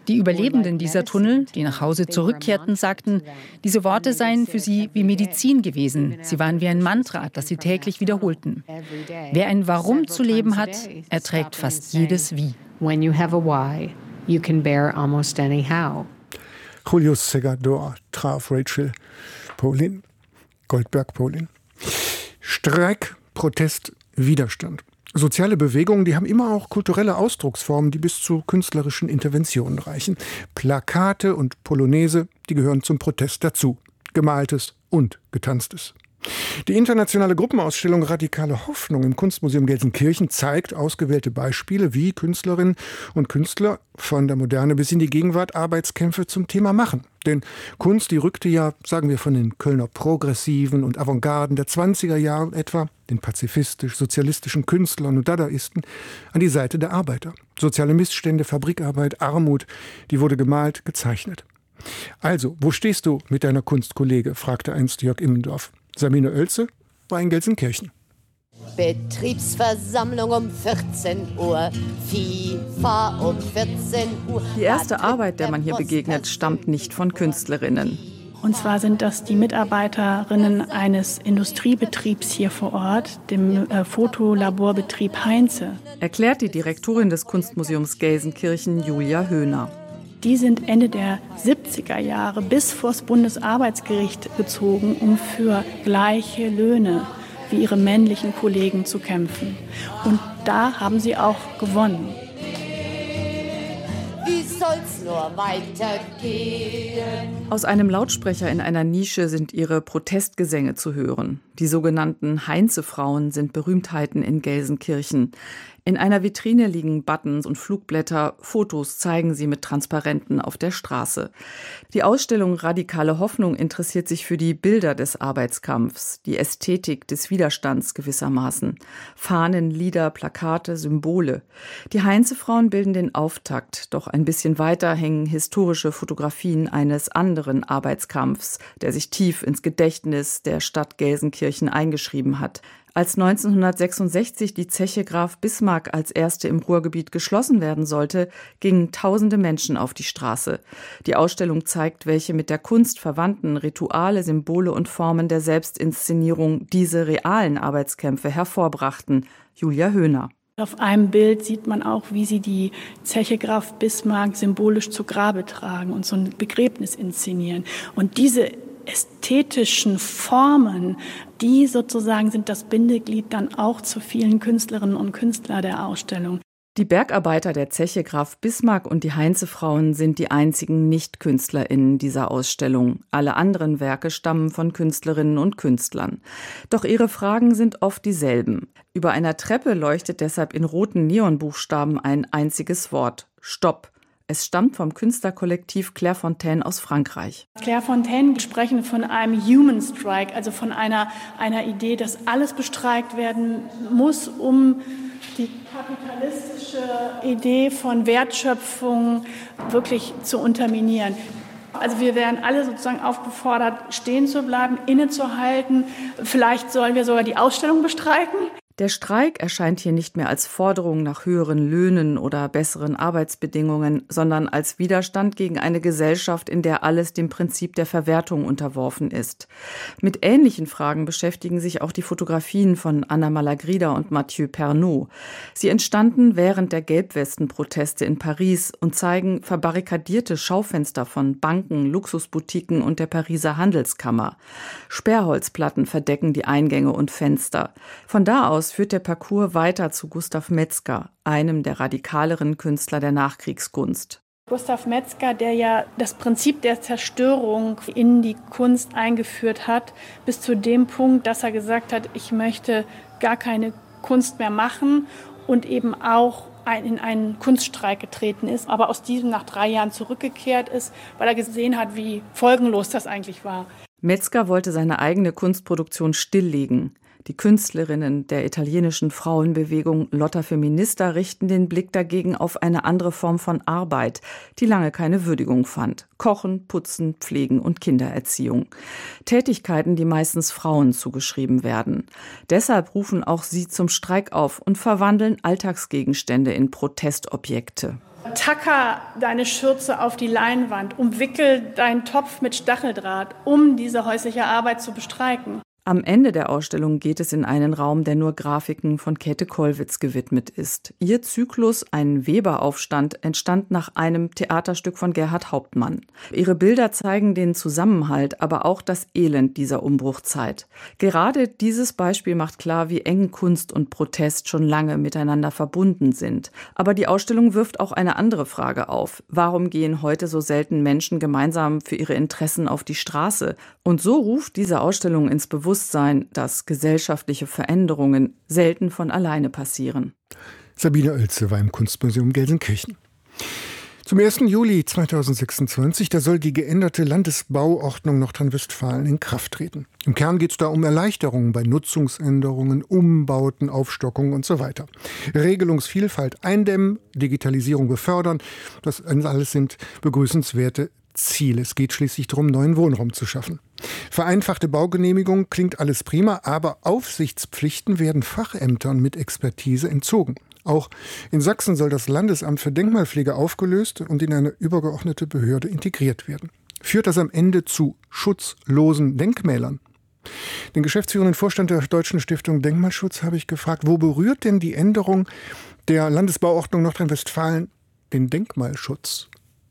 Die Überlebenden dieser Tunnel, die nach Hause zurückkehrten, sagten, diese Worte seien für sie wie Medizin gewesen. Sie waren wie ein Mantra, das sie täglich wiederholten. Wer ein Warum zu leben hat, erträgt fast jedes Wie. When you have a why, you can bear almost any how. Julius Segador traf Rachel Goldberg-Polin. Streik, Protest, Widerstand. Soziale Bewegungen, die haben immer auch kulturelle Ausdrucksformen, die bis zu künstlerischen Interventionen reichen. Plakate und Polonaise, die gehören zum Protest dazu. Gemaltes und Getanztes. Die internationale Gruppenausstellung Radikale Hoffnung im Kunstmuseum Gelsenkirchen zeigt ausgewählte Beispiele, wie Künstlerinnen und Künstler von der Moderne bis in die Gegenwart Arbeitskämpfe zum Thema machen. Denn Kunst, die rückte ja, sagen wir von den Kölner Progressiven und Avantgarden der 20er Jahre etwa, den pazifistisch-sozialistischen Künstlern und Dadaisten, an die Seite der Arbeiter. Soziale Missstände, Fabrikarbeit, Armut, die wurde gemalt, gezeichnet. Also, wo stehst du mit deiner Kunst, Kollege? Fragte einst Jörg Immendorf. Sabine Oelze war in Gelsenkirchen. Betriebsversammlung um 14 Uhr, FIFA um 14 Uhr. Die erste Arbeit, der man hier begegnet, stammt nicht von Künstlerinnen. Und zwar sind das die Mitarbeiterinnen eines Industriebetriebs hier vor Ort, dem Fotolaborbetrieb Heinze. Erklärt die Direktorin des Kunstmuseums Gelsenkirchen, Julia Höhner. Die sind Ende der 70er Jahre bis vors Bundesarbeitsgericht gezogen, um für gleiche Löhne wie ihre männlichen Kollegen zu kämpfen. Und da haben sie auch gewonnen. Wie soll's nur weitergehen? Aus einem Lautsprecher in einer Nische sind ihre Protestgesänge zu hören. Die sogenannten Heinze-Frauen sind Berühmtheiten in Gelsenkirchen. In einer Vitrine liegen Buttons und Flugblätter, Fotos zeigen sie mit Transparenten auf der Straße. Die Ausstellung Radikale Hoffnung interessiert sich für die Bilder des Arbeitskampfs, die Ästhetik des Widerstands gewissermaßen. Fahnen, Lieder, Plakate, Symbole. Die Heinze-Frauen bilden den Auftakt, doch ein bisschen weiter hängen historische Fotografien eines anderen Arbeitskampfs, der sich tief ins Gedächtnis der Stadt Gelsenkirchen eingeschrieben hat. Als 1966 die Zeche Graf Bismarck als erste im Ruhrgebiet geschlossen werden sollte, gingen tausende Menschen auf die Straße. Die Ausstellung zeigt, welche mit der Kunst verwandten Rituale, Symbole und Formen der Selbstinszenierung diese realen Arbeitskämpfe hervorbrachten. Julia Höhner. Auf einem Bild sieht man auch, wie sie die Zeche Graf Bismarck symbolisch zu Grabe tragen und so ein Begräbnis inszenieren. Und diese ästhetischen Formen, die sozusagen sind das Bindeglied dann auch zu vielen Künstlerinnen und Künstlern der Ausstellung. Die Bergarbeiter der Zeche Graf Bismarck und die Heinze-Frauen sind die einzigen Nicht-KünstlerInnen dieser Ausstellung. Alle anderen Werke stammen von Künstlerinnen und Künstlern. Doch ihre Fragen sind oft dieselben. Über einer Treppe leuchtet deshalb in roten Neonbuchstaben ein einziges Wort: Stopp. Es stammt vom Künstlerkollektiv Clairefontaine aus Frankreich. Clairefontaine sprechen von einem Human Strike, also von einer Idee, dass alles bestreikt werden muss, um die kapitalistische Idee von Wertschöpfung wirklich zu unterminieren. Also wir werden alle sozusagen aufgefordert, stehen zu bleiben, innezuhalten. Vielleicht sollen wir sogar die Ausstellung bestreiken. Der Streik erscheint hier nicht mehr als Forderung nach höheren Löhnen oder besseren Arbeitsbedingungen, sondern als Widerstand gegen eine Gesellschaft, in der alles dem Prinzip der Verwertung unterworfen ist. Mit ähnlichen Fragen beschäftigen sich auch die Fotografien von Anna Malagrida und Mathieu Pernot. Sie entstanden während der Gelbwesten-Proteste in Paris und zeigen verbarrikadierte Schaufenster von Banken, Luxusboutiquen und der Pariser Handelskammer. Sperrholzplatten verdecken die Eingänge und Fenster. Von da aus führt der Parcours weiter zu Gustav Metzger, einem der radikaleren Künstler der Nachkriegskunst. Gustav Metzger, der ja das Prinzip der Zerstörung in die Kunst eingeführt hat, bis zu dem Punkt, dass er gesagt hat, ich möchte gar keine Kunst mehr machen und eben auch in einen Kunststreik getreten ist, aber aus diesem nach 3 Jahren zurückgekehrt ist, weil er gesehen hat, wie folgenlos das eigentlich war. Metzger wollte seine eigene Kunstproduktion stilllegen. Die Künstlerinnen der italienischen Frauenbewegung Lotta Feminista richten den Blick dagegen auf eine andere Form von Arbeit, die lange keine Würdigung fand. Kochen, Putzen, Pflegen und Kindererziehung. Tätigkeiten, die meistens Frauen zugeschrieben werden. Deshalb rufen auch sie zum Streik auf und verwandeln Alltagsgegenstände in Protestobjekte. Tacker deine Schürze auf die Leinwand, umwickel deinen Topf mit Stacheldraht, um diese häusliche Arbeit zu bestreiken. Am Ende der Ausstellung geht es in einen Raum, der nur Grafiken von Käthe Kollwitz gewidmet ist. Ihr Zyklus Ein Weberaufstand entstand nach einem Theaterstück von Gerhard Hauptmann. Ihre Bilder zeigen den Zusammenhalt, aber auch das Elend dieser Umbruchzeit. Gerade dieses Beispiel macht klar, wie eng Kunst und Protest schon lange miteinander verbunden sind. Aber die Ausstellung wirft auch eine andere Frage auf. Warum gehen heute so selten Menschen gemeinsam für ihre Interessen auf die Straße? Und so ruft diese Ausstellung ins Bewusstsein, dass gesellschaftliche Veränderungen selten von alleine passieren. Sabine Oelze war im Kunstmuseum Gelsenkirchen. Zum 1. Juli 2026, da soll die geänderte Landesbauordnung Nordrhein-Westfalen in Kraft treten. Im Kern geht es da um Erleichterungen bei Nutzungsänderungen, Umbauten, Aufstockungen und so weiter. Regelungsvielfalt eindämmen, Digitalisierung befördern, das alles sind begrüßenswerte Ziel. Es geht schließlich darum, neuen Wohnraum zu schaffen. Vereinfachte Baugenehmigung klingt alles prima, aber Aufsichtspflichten werden Fachämtern mit Expertise entzogen. Auch in Sachsen soll das Landesamt für Denkmalpflege aufgelöst und in eine übergeordnete Behörde integriert werden. Führt das am Ende zu schutzlosen Denkmälern? Den geschäftsführenden Vorstand der Deutschen Stiftung Denkmalschutz habe ich gefragt, wo berührt denn die Änderung der Landesbauordnung Nordrhein-Westfalen den Denkmalschutz?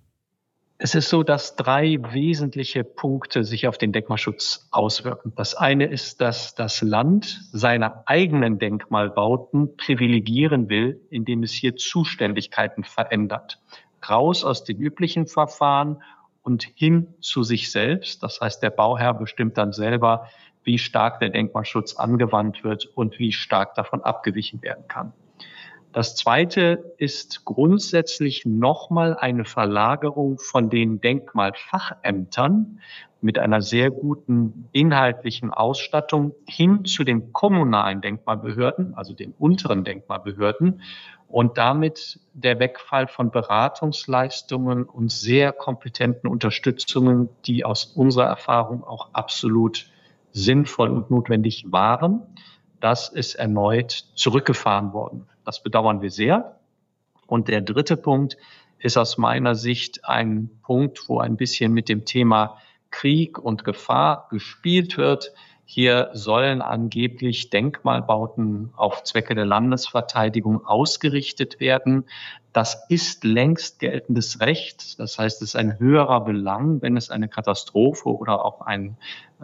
Es ist so, dass 3 wesentliche Punkte sich auf den Denkmalschutz auswirken. Das eine ist, dass das Land seine eigenen Denkmalbauten privilegieren will, indem es hier Zuständigkeiten verändert. Raus aus den üblichen Verfahren und hin zu sich selbst. Das heißt, der Bauherr bestimmt dann selber, wie stark der Denkmalschutz angewandt wird und wie stark davon abgewichen werden kann. Das Zweite ist grundsätzlich nochmal eine Verlagerung von den Denkmalfachämtern mit einer sehr guten inhaltlichen Ausstattung hin zu den kommunalen Denkmalbehörden, also den unteren Denkmalbehörden, und damit der Wegfall von Beratungsleistungen und sehr kompetenten Unterstützungen, die aus unserer Erfahrung auch absolut sinnvoll und notwendig waren. Das ist erneut zurückgefahren worden. Das bedauern wir sehr. Und der dritte Punkt ist aus meiner Sicht ein Punkt, wo ein bisschen mit dem Thema Krieg und Gefahr gespielt wird. Hier sollen angeblich Denkmalbauten auf Zwecke der Landesverteidigung ausgerichtet werden. Das ist längst geltendes Recht. Das heißt, es ist ein höherer Belang, wenn es eine Katastrophe oder auch ein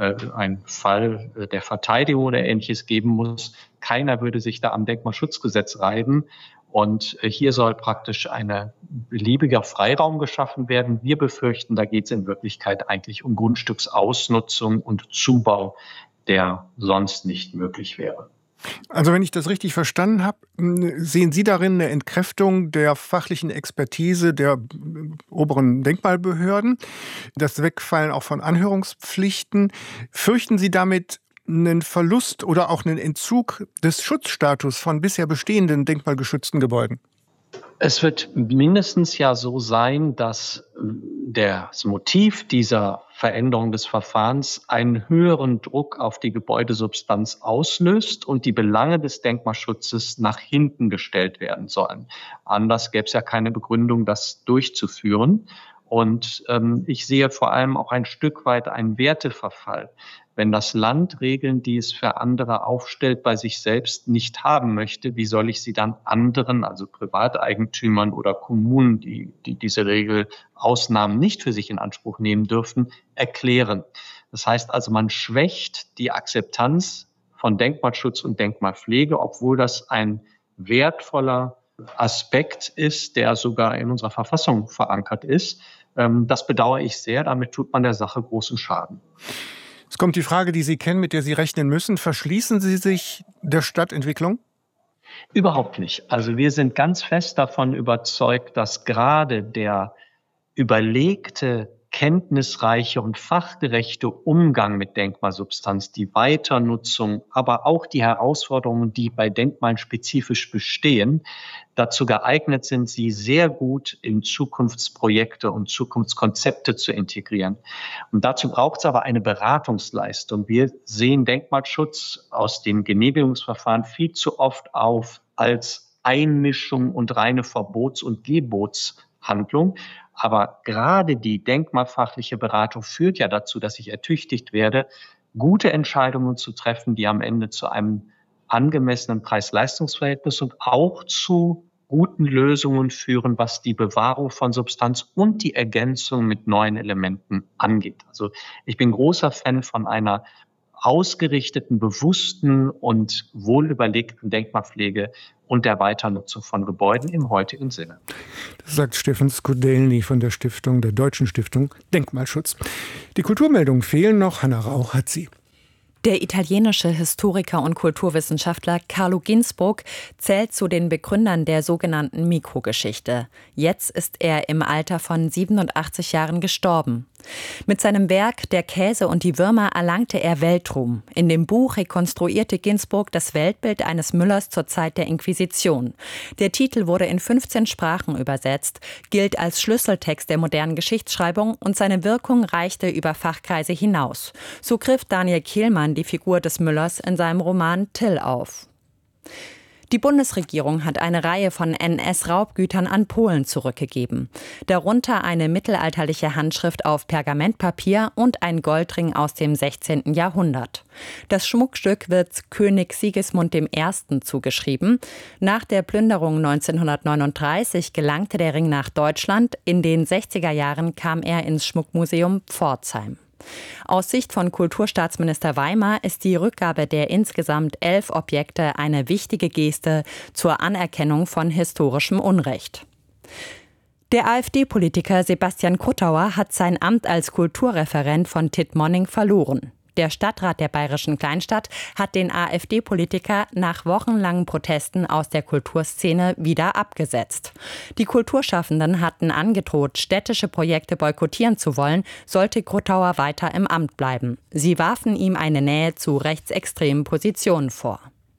Fall der Verteidigung oder Ähnliches geben muss. Keiner würde sich da am Denkmalschutzgesetz reiben. Und hier soll praktisch ein beliebiger Freiraum geschaffen werden. Wir befürchten, da geht es in Wirklichkeit eigentlich um Grundstücksausnutzung und Zubau, der sonst nicht möglich wäre. Also wenn ich das richtig verstanden habe, sehen Sie darin eine Entkräftung der fachlichen Expertise der oberen Denkmalbehörden, das Wegfallen auch von Anhörungspflichten. Fürchten Sie damit einen Verlust oder auch einen Entzug des Schutzstatus von bisher bestehenden denkmalgeschützten Gebäuden? Es wird mindestens ja so sein, dass das Motiv dieser Veränderung des Verfahrens einen höheren Druck auf die Gebäudesubstanz auslöst und die Belange des Denkmalschutzes nach hinten gestellt werden sollen. Anders gäbe es ja keine Begründung, das durchzuführen. Und ich sehe vor allem auch ein Stück weit einen Werteverfall. Wenn das Land Regeln, die es für andere aufstellt, bei sich selbst nicht haben möchte, wie soll ich sie dann anderen, also Privateigentümern oder Kommunen, die diese Regelausnahmen nicht für sich in Anspruch nehmen dürfen, erklären? Das heißt also, man schwächt die Akzeptanz von Denkmalschutz und Denkmalpflege, obwohl das ein wertvoller Aspekt ist, der sogar in unserer Verfassung verankert ist. Das bedauere ich sehr. Damit tut man der Sache großen Schaden. Es kommt die Frage, die Sie kennen, mit der Sie rechnen müssen. Verschließen Sie sich der Stadtentwicklung? Überhaupt nicht. Also wir sind ganz fest davon überzeugt, dass gerade der überlegte, kenntnisreiche und fachgerechte Umgang mit Denkmalsubstanz, die Weiternutzung, aber auch die Herausforderungen, die bei Denkmalen spezifisch bestehen, dazu geeignet sind, sie sehr gut in Zukunftsprojekte und Zukunftskonzepte zu integrieren. Und dazu braucht es aber eine Beratungsleistung. Wir sehen Denkmalschutz aus den Genehmigungsverfahren viel zu oft als Einmischung und reine Verbots- und Gebotshandlung. Aber gerade die denkmalfachliche Beratung führt ja dazu, dass ich ertüchtigt werde, gute Entscheidungen zu treffen, die am Ende zu einem angemessenen Preis-Leistungs-Verhältnis und auch zu guten Lösungen führen, was die Bewahrung von Substanz und die Ergänzung mit neuen Elementen angeht. Also ich bin großer Fan von einer ausgerichteten, bewussten und wohlüberlegten Denkmalpflege und der Weiternutzung von Gebäuden im heutigen Sinne. Das sagt Stefan Skudelny von der Deutschen Stiftung Denkmalschutz. Die Kulturmeldungen fehlen noch. Hanna Rauch hat sie. Der italienische Historiker und Kulturwissenschaftler Carlo Ginzburg zählt zu den Begründern der sogenannten Mikrogeschichte. Jetzt ist er im Alter von 87 Jahren gestorben. Mit seinem Werk »Der Käse und die Würmer« erlangte er Weltruhm. In dem Buch rekonstruierte Ginzburg das Weltbild eines Müllers zur Zeit der Inquisition. Der Titel wurde in 15 Sprachen übersetzt, gilt als Schlüsseltext der modernen Geschichtsschreibung und seine Wirkung reichte über Fachkreise hinaus. So griff Daniel Kehlmann die Figur des Müllers in seinem Roman Till auf. Die Bundesregierung hat eine Reihe von NS-Raubgütern an Polen zurückgegeben. Darunter eine mittelalterliche Handschrift auf Pergamentpapier und ein Goldring aus dem 16. Jahrhundert. Das Schmuckstück wird König Sigismund I. zugeschrieben. Nach der Plünderung 1939 gelangte der Ring nach Deutschland. In den 60er Jahren kam er ins Schmuckmuseum Pforzheim. Aus Sicht von Kulturstaatsminister Weimar ist die Rückgabe der insgesamt 11 Objekte eine wichtige Geste zur Anerkennung von historischem Unrecht. Der AfD-Politiker Sebastian Kuttauer hat sein Amt als Kulturreferent von Tittmonning verloren. Der Stadtrat der bayerischen Kleinstadt hat den AfD-Politiker nach wochenlangen Protesten aus der Kulturszene wieder abgesetzt. Die Kulturschaffenden hatten angedroht, städtische Projekte boykottieren zu wollen, sollte Kuttauer weiter im Amt bleiben. Sie warfen ihm eine Nähe zu rechtsextremen Positionen vor.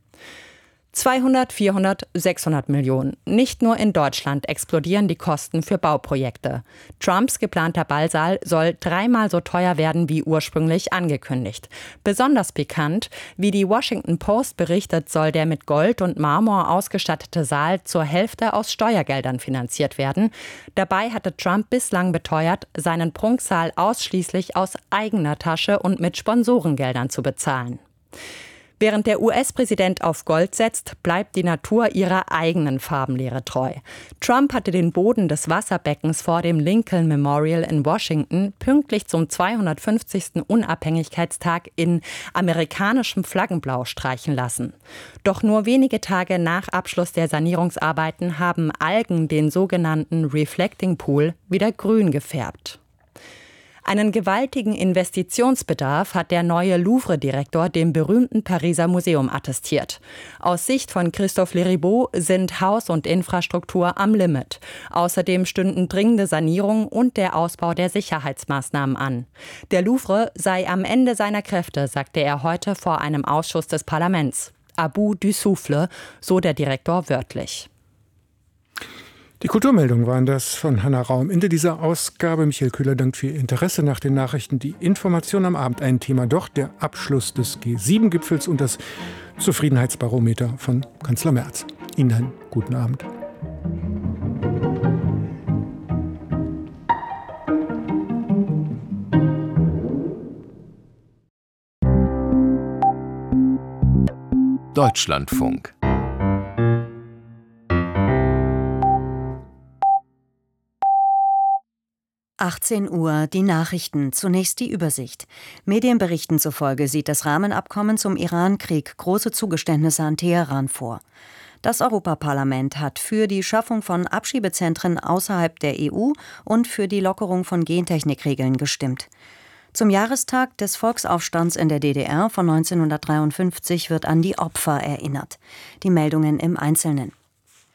200, 400, 600 Millionen. Nicht nur in Deutschland explodieren die Kosten für Bauprojekte. Trumps geplanter Ballsaal soll 3-mal so teuer werden wie ursprünglich angekündigt. Besonders pikant, wie die Washington Post berichtet, soll der mit Gold und Marmor ausgestattete Saal zur Hälfte aus Steuergeldern finanziert werden. Dabei hatte Trump bislang beteuert, seinen Prunksaal ausschließlich aus eigener Tasche und mit Sponsorengeldern zu bezahlen. Während der US-Präsident auf Gold setzt, bleibt die Natur ihrer eigenen Farbenlehre treu. Trump hatte den Boden des Wasserbeckens vor dem Lincoln Memorial in Washington pünktlich zum 250. Unabhängigkeitstag in amerikanischem Flaggenblau streichen lassen. Doch nur wenige Tage nach Abschluss der Sanierungsarbeiten haben Algen den sogenannten Reflecting Pool wieder grün gefärbt. Einen gewaltigen Investitionsbedarf hat der neue Louvre-Direktor dem berühmten Pariser Museum attestiert. Aus Sicht von Christophe Leribaud sind Haus und Infrastruktur am Limit. Außerdem stünden dringende Sanierung und der Ausbau der Sicherheitsmaßnahmen an. Der Louvre sei am Ende seiner Kräfte, sagte er heute vor einem Ausschuss des Parlaments. À bout du souffle, so der Direktor wörtlich. Die Kulturmeldungen waren das von Hanna Rauch. Am Ende dieser Ausgabe. Michael Köhler dankt für Ihr Interesse. Nach den Nachrichten die Information am Abend. Ein Thema doch, der Abschluss des G7-Gipfels und das Zufriedenheitsbarometer von Kanzler Merz. Ihnen einen guten Abend. Deutschlandfunk. Uhr, die Nachrichten. Zunächst die Übersicht. Medienberichten zufolge sieht das Rahmenabkommen zum Iran-Krieg große Zugeständnisse an Teheran vor. Das Europaparlament hat für die Schaffung von Abschiebezentren außerhalb der EU und für die Lockerung von Gentechnikregeln gestimmt. Zum Jahrestag des Volksaufstands in der DDR von 1953 wird an die Opfer erinnert. Die Meldungen im Einzelnen.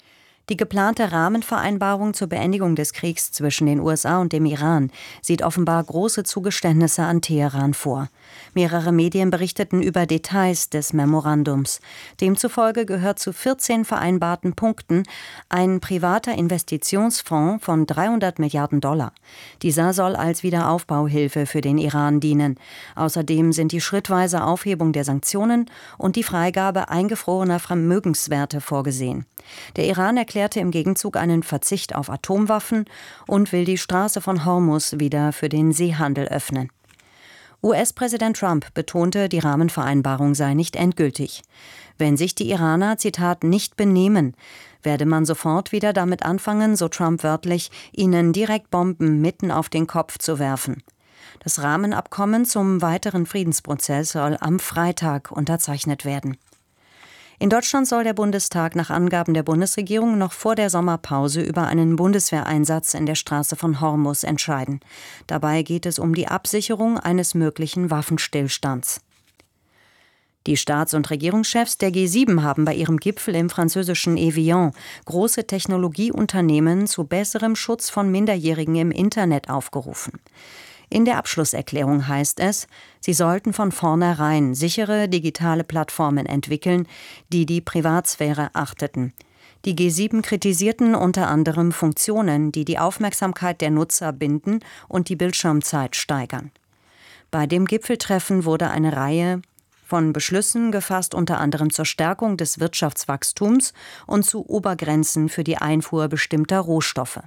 Die geplante Rahmenvereinbarung zur Beendigung des Kriegs zwischen den USA und dem Iran sieht offenbar große Zugeständnisse an Teheran vor. Mehrere Medien berichteten über Details des Memorandums. Demzufolge gehört zu 14 vereinbarten Punkten ein privater Investitionsfonds von $300 Milliarden. Dieser soll als Wiederaufbauhilfe für den Iran dienen. Außerdem sind die schrittweise Aufhebung der Sanktionen und die Freigabe eingefrorener Vermögenswerte vorgesehen. Der Iran erklärte im Gegenzug einen Verzicht auf Atomwaffen und will die Straße von Hormuz wieder für den Seehandel öffnen. US-Präsident Trump betonte, die Rahmenvereinbarung sei nicht endgültig. Wenn sich die Iraner, Zitat, nicht benehmen, werde man sofort wieder damit anfangen, so Trump wörtlich, ihnen direkt Bomben mitten auf den Kopf zu werfen. Das Rahmenabkommen zum weiteren Friedensprozess soll am Freitag unterzeichnet werden. In Deutschland soll der Bundestag nach Angaben der Bundesregierung noch vor der Sommerpause über einen Bundeswehreinsatz in der Straße von Hormuz entscheiden. Dabei geht es um die Absicherung eines möglichen Waffenstillstands. Die Staats- und Regierungschefs der G7 haben bei ihrem Gipfel im französischen Evian große Technologieunternehmen zu besserem Schutz von Minderjährigen im Internet aufgerufen. In der Abschlusserklärung heißt es, sie sollten von vornherein sichere digitale Plattformen entwickeln, die die Privatsphäre achteten. Die G7 kritisierten unter anderem Funktionen, die die Aufmerksamkeit der Nutzer binden und die Bildschirmzeit steigern. Bei dem Gipfeltreffen wurde eine Reihe von Beschlüssen gefasst, unter anderem zur Stärkung des Wirtschaftswachstums und zu Obergrenzen für die Einfuhr bestimmter Rohstoffe.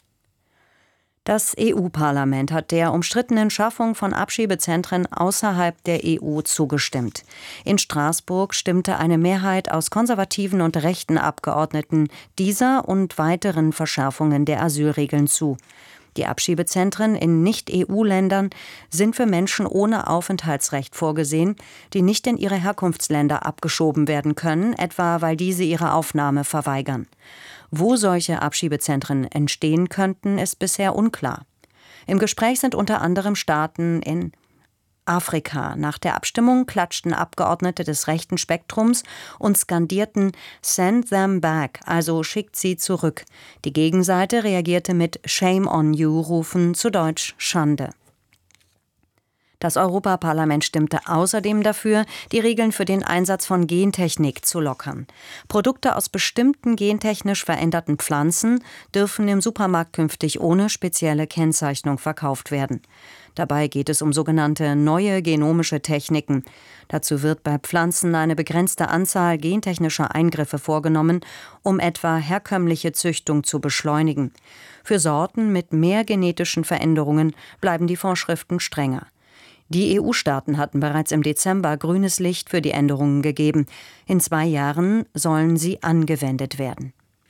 Das EU-Parlament hat der umstrittenen Schaffung von Abschiebezentren außerhalb der EU zugestimmt. In Straßburg stimmte eine Mehrheit aus konservativen und rechten Abgeordneten dieser und weiteren Verschärfungen der Asylregeln zu. Die Abschiebezentren in Nicht-EU-Ländern sind für Menschen ohne Aufenthaltsrecht vorgesehen, die nicht in ihre Herkunftsländer abgeschoben werden können, etwa weil diese ihre Aufnahme verweigern. Wo solche Abschiebezentren entstehen könnten, ist bisher unklar. Im Gespräch sind unter anderem Staaten in Afrika. Nach der Abstimmung klatschten Abgeordnete des rechten Spektrums und skandierten "Send them back", also schickt sie zurück. Die Gegenseite reagierte mit "Shame on you", Rufen zu Deutsch Schande. Das Europaparlament stimmte außerdem dafür, die Regeln für den Einsatz von Gentechnik zu lockern. Produkte aus bestimmten gentechnisch veränderten Pflanzen dürfen im Supermarkt künftig ohne spezielle Kennzeichnung verkauft werden. Dabei geht es um sogenannte neue genomische Techniken. Dazu wird bei Pflanzen eine begrenzte Anzahl gentechnischer Eingriffe vorgenommen, um etwa herkömmliche Züchtung zu beschleunigen. Für Sorten mit mehr genetischen Veränderungen bleiben die Vorschriften strenger. Die EU-Staaten hatten bereits im Dezember grünes Licht für die Änderungen gegeben. In 2 Jahren sollen sie angewendet werden.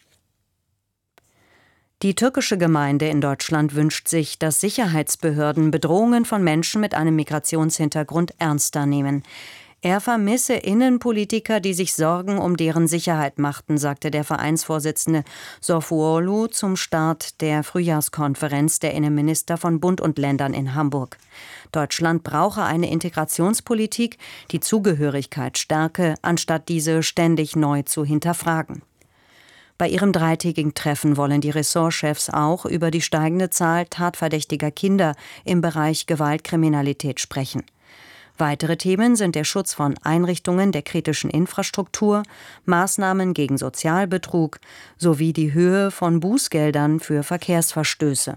Die türkische Gemeinde in Deutschland wünscht sich, dass Sicherheitsbehörden Bedrohungen von Menschen mit einem Migrationshintergrund ernster nehmen. Er vermisse Innenpolitiker, die sich Sorgen um deren Sicherheit machten, sagte der Vereinsvorsitzende Sofuoğlu zum Start der Frühjahrskonferenz der Innenminister von Bund und Ländern in Hamburg. Deutschland brauche eine Integrationspolitik, die Zugehörigkeit stärke, anstatt diese ständig neu zu hinterfragen. Bei ihrem 3-tägigen Treffen wollen die Ressortchefs auch über die steigende Zahl tatverdächtiger Kinder im Bereich Gewaltkriminalität sprechen. Weitere Themen sind der Schutz von Einrichtungen der kritischen Infrastruktur, Maßnahmen gegen Sozialbetrug sowie die Höhe von Bußgeldern für Verkehrsverstöße.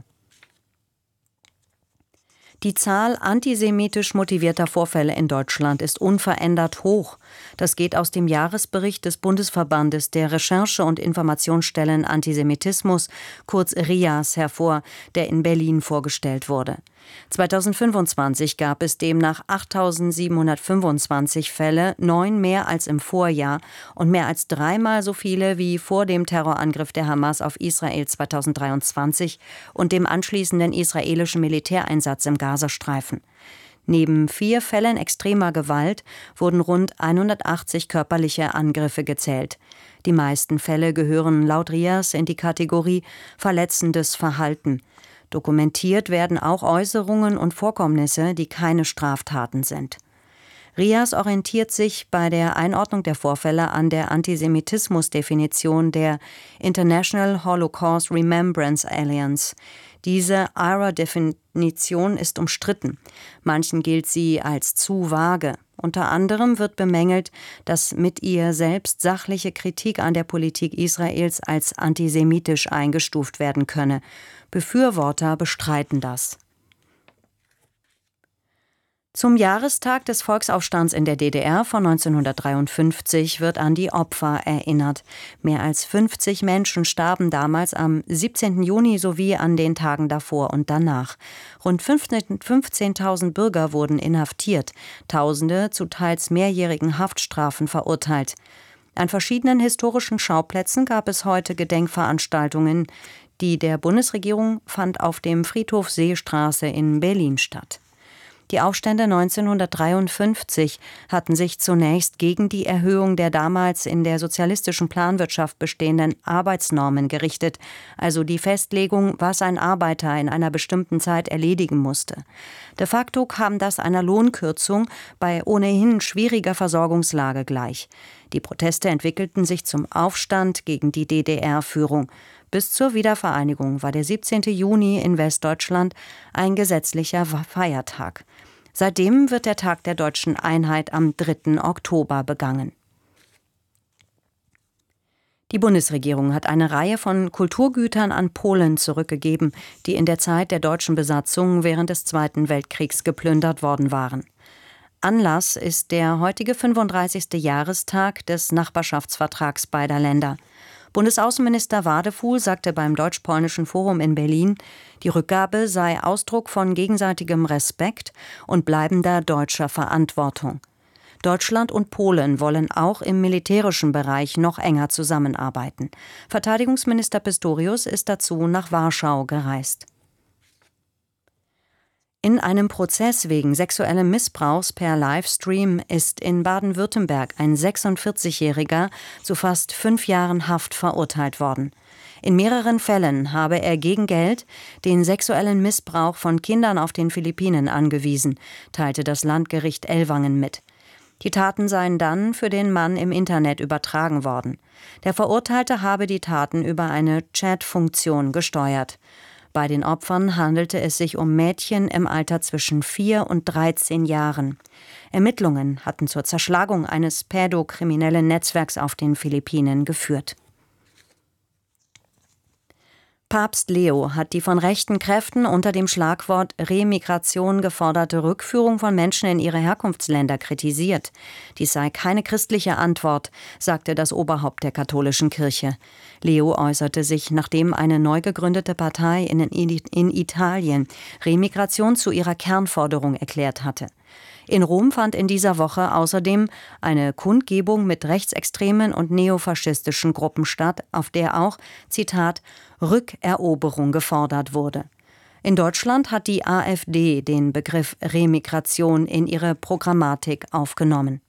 Die Zahl antisemitisch motivierter Vorfälle in Deutschland ist unverändert hoch. Das geht aus dem Jahresbericht des Bundesverbandes der Recherche- und Informationsstellen Antisemitismus, kurz RIAS, hervor, der in Berlin vorgestellt wurde. 2025 gab es demnach 8.725 Fälle, 9 mehr als im Vorjahr und mehr als 3-mal so viele wie vor dem Terrorangriff der Hamas auf Israel 2023 und dem anschließenden israelischen Militäreinsatz im Gazastreifen. Neben 4 Fällen extremer Gewalt wurden rund 180 körperliche Angriffe gezählt. Die meisten Fälle gehören laut RIAS in die Kategorie verletzendes Verhalten. Dokumentiert werden auch Äußerungen und Vorkommnisse, die keine Straftaten sind. RIAS orientiert sich bei der Einordnung der Vorfälle an der Antisemitismusdefinition der International Holocaust Remembrance Alliance. Diese IHRA-Definition ist umstritten. Manchen gilt sie als zu vage. Unter anderem wird bemängelt, dass mit ihr selbst sachliche Kritik an der Politik Israels als antisemitisch eingestuft werden könne. Befürworter bestreiten das. Zum Jahrestag des Volksaufstands in der DDR von 1953 wird an die Opfer erinnert. Mehr als 50 Menschen starben damals am 17. Juni sowie an den Tagen davor und danach. Rund 15.000 Bürger wurden inhaftiert, Tausende zu teils mehrjährigen Haftstrafen verurteilt. An verschiedenen historischen Schauplätzen gab es heute Gedenkveranstaltungen. Die der Bundesregierung fand auf dem Friedhof Seestraße in Berlin statt. Die Aufstände 1953 hatten sich zunächst gegen die Erhöhung der damals in der sozialistischen Planwirtschaft bestehenden Arbeitsnormen gerichtet, also die Festlegung, was ein Arbeiter in einer bestimmten Zeit erledigen musste. De facto kam das einer Lohnkürzung bei ohnehin schwieriger Versorgungslage gleich. Die Proteste entwickelten sich zum Aufstand gegen die DDR-Führung. Bis zur Wiedervereinigung war der 17. Juni in Westdeutschland ein gesetzlicher Feiertag. Seitdem wird der Tag der deutschen Einheit am 3. Oktober begangen. Die Bundesregierung hat eine Reihe von Kulturgütern an Polen zurückgegeben, die in der Zeit der deutschen Besatzung während des Zweiten Weltkriegs geplündert worden waren. Anlass ist der heutige 35. Jahrestag des Nachbarschaftsvertrags beider Länder. Bundesaußenminister Wadefuhl sagte beim Deutsch-Polnischen Forum in Berlin, die Rückgabe sei Ausdruck von gegenseitigem Respekt und bleibender deutscher Verantwortung. Deutschland und Polen wollen auch im militärischen Bereich noch enger zusammenarbeiten. Verteidigungsminister Pistorius ist dazu nach Warschau gereist. In einem Prozess wegen sexuellen Missbrauchs per Livestream ist in Baden-Württemberg ein 46-Jähriger zu fast 5 Jahren Haft verurteilt worden. In mehreren Fällen habe er gegen Geld den sexuellen Missbrauch von Kindern auf den Philippinen angewiesen, teilte das Landgericht Ellwangen mit. Die Taten seien dann für den Mann im Internet übertragen worden. Der Verurteilte habe die Taten über eine Chat-Funktion gesteuert. Bei den Opfern handelte es sich um Mädchen im Alter zwischen 4 und 13 Jahren. Ermittlungen hatten zur Zerschlagung eines pädokriminellen Netzwerks auf den Philippinen geführt. Papst Leo hat die von rechten Kräften unter dem Schlagwort Remigration geforderte Rückführung von Menschen in ihre Herkunftsländer kritisiert. Dies sei keine christliche Antwort, sagte das Oberhaupt der katholischen Kirche. Leo äußerte sich, nachdem eine neu gegründete Partei in Italien Remigration zu ihrer Kernforderung erklärt hatte. In Rom fand in dieser Woche außerdem eine Kundgebung mit rechtsextremen und neofaschistischen Gruppen statt, auf der auch, Zitat, Rückeroberung gefordert wurde. In Deutschland hat die AfD den Begriff Remigration in ihre Programmatik aufgenommen.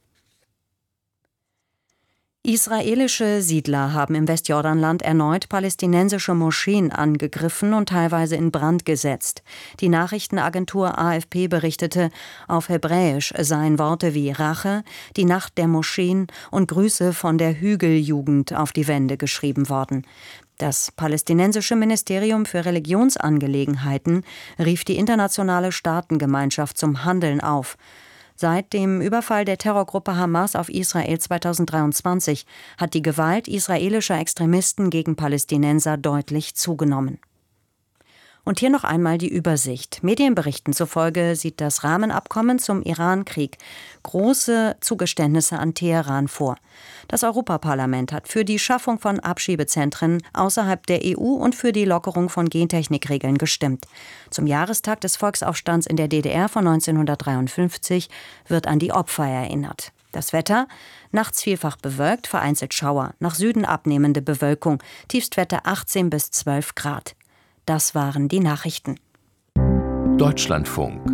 Israelische Siedler haben im Westjordanland erneut palästinensische Moscheen angegriffen und teilweise in Brand gesetzt. Die Nachrichtenagentur AFP berichtete, auf Hebräisch seien Worte wie Rache, die Nacht der Moscheen und Grüße von der Hügeljugend auf die Wände geschrieben worden. Das palästinensische Ministerium für Religionsangelegenheiten rief die internationale Staatengemeinschaft zum Handeln auf. Seit dem Überfall der Terrorgruppe Hamas auf Israel 2023 hat die Gewalt israelischer Extremisten gegen Palästinenser deutlich zugenommen. Und hier noch einmal die Übersicht. Medienberichten zufolge sieht das Rahmenabkommen zum Iran-Krieg große Zugeständnisse an Teheran vor. Das Europaparlament hat für die Schaffung von Abschiebezentren außerhalb der EU und für die Lockerung von Gentechnikregeln gestimmt. Zum Jahrestag des Volksaufstands in der DDR von 1953 wird an die Opfer erinnert. Das Wetter? Nachts vielfach bewölkt, vereinzelt Schauer. Nach Süden abnehmende Bewölkung. Tiefstwerte 18 bis 12 Grad. Das waren die Nachrichten. Deutschlandfunk.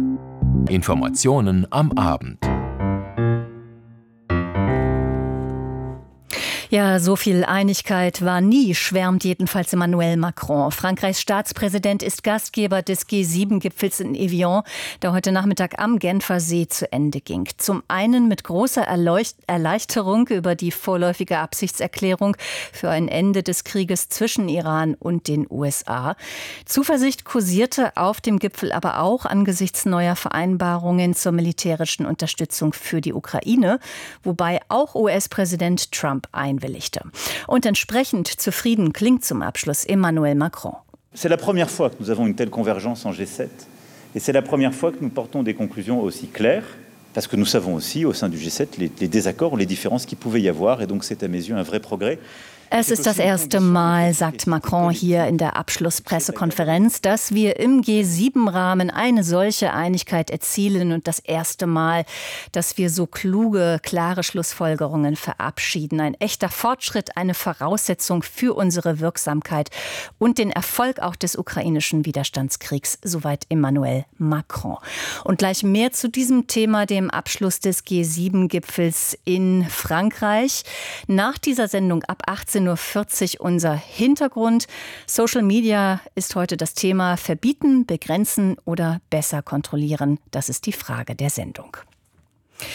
Informationen am Abend. Ja, so viel Einigkeit war nie, schwärmt jedenfalls Emmanuel Macron. Frankreichs Staatspräsident ist Gastgeber des G7-Gipfels in Evian, der heute Nachmittag am Genfer See zu Ende ging. Zum einen mit großer Erleichterung über die vorläufige Absichtserklärung für ein Ende des Krieges zwischen Iran und den USA. Zuversicht kursierte auf dem Gipfel aber auch angesichts neuer Vereinbarungen zur militärischen Unterstützung für die Ukraine, wobei auch US-Präsident Trump einwilligte. Und entsprechend zufrieden klingt zum Abschluss Emmanuel Macron. C'est la première fois que nous avons une telle convergence en G7 et c'est la première fois que nous portons des conclusions aussi claires parce que nous savons aussi au sein du G7 les désaccords ou les différences qu'il pouvait y avoir et donc c'est à mes yeux un vrai progrès. Es ist das erste Mal, sagt Macron hier in der Abschlusspressekonferenz, dass wir im G7-Rahmen eine solche Einigkeit erzielen und das erste Mal, dass wir so kluge, klare Schlussfolgerungen verabschieden. Ein echter Fortschritt, eine Voraussetzung für unsere Wirksamkeit und den Erfolg auch des ukrainischen Widerstandskriegs, soweit Emmanuel Macron. Und gleich mehr zu diesem Thema, dem Abschluss des G7-Gipfels in Frankreich. Nach dieser Sendung ab 18:40 Uhr unser Hintergrund. Social Media ist heute das Thema. Verbieten, begrenzen oder besser kontrollieren? Das ist die Frage der Sendung.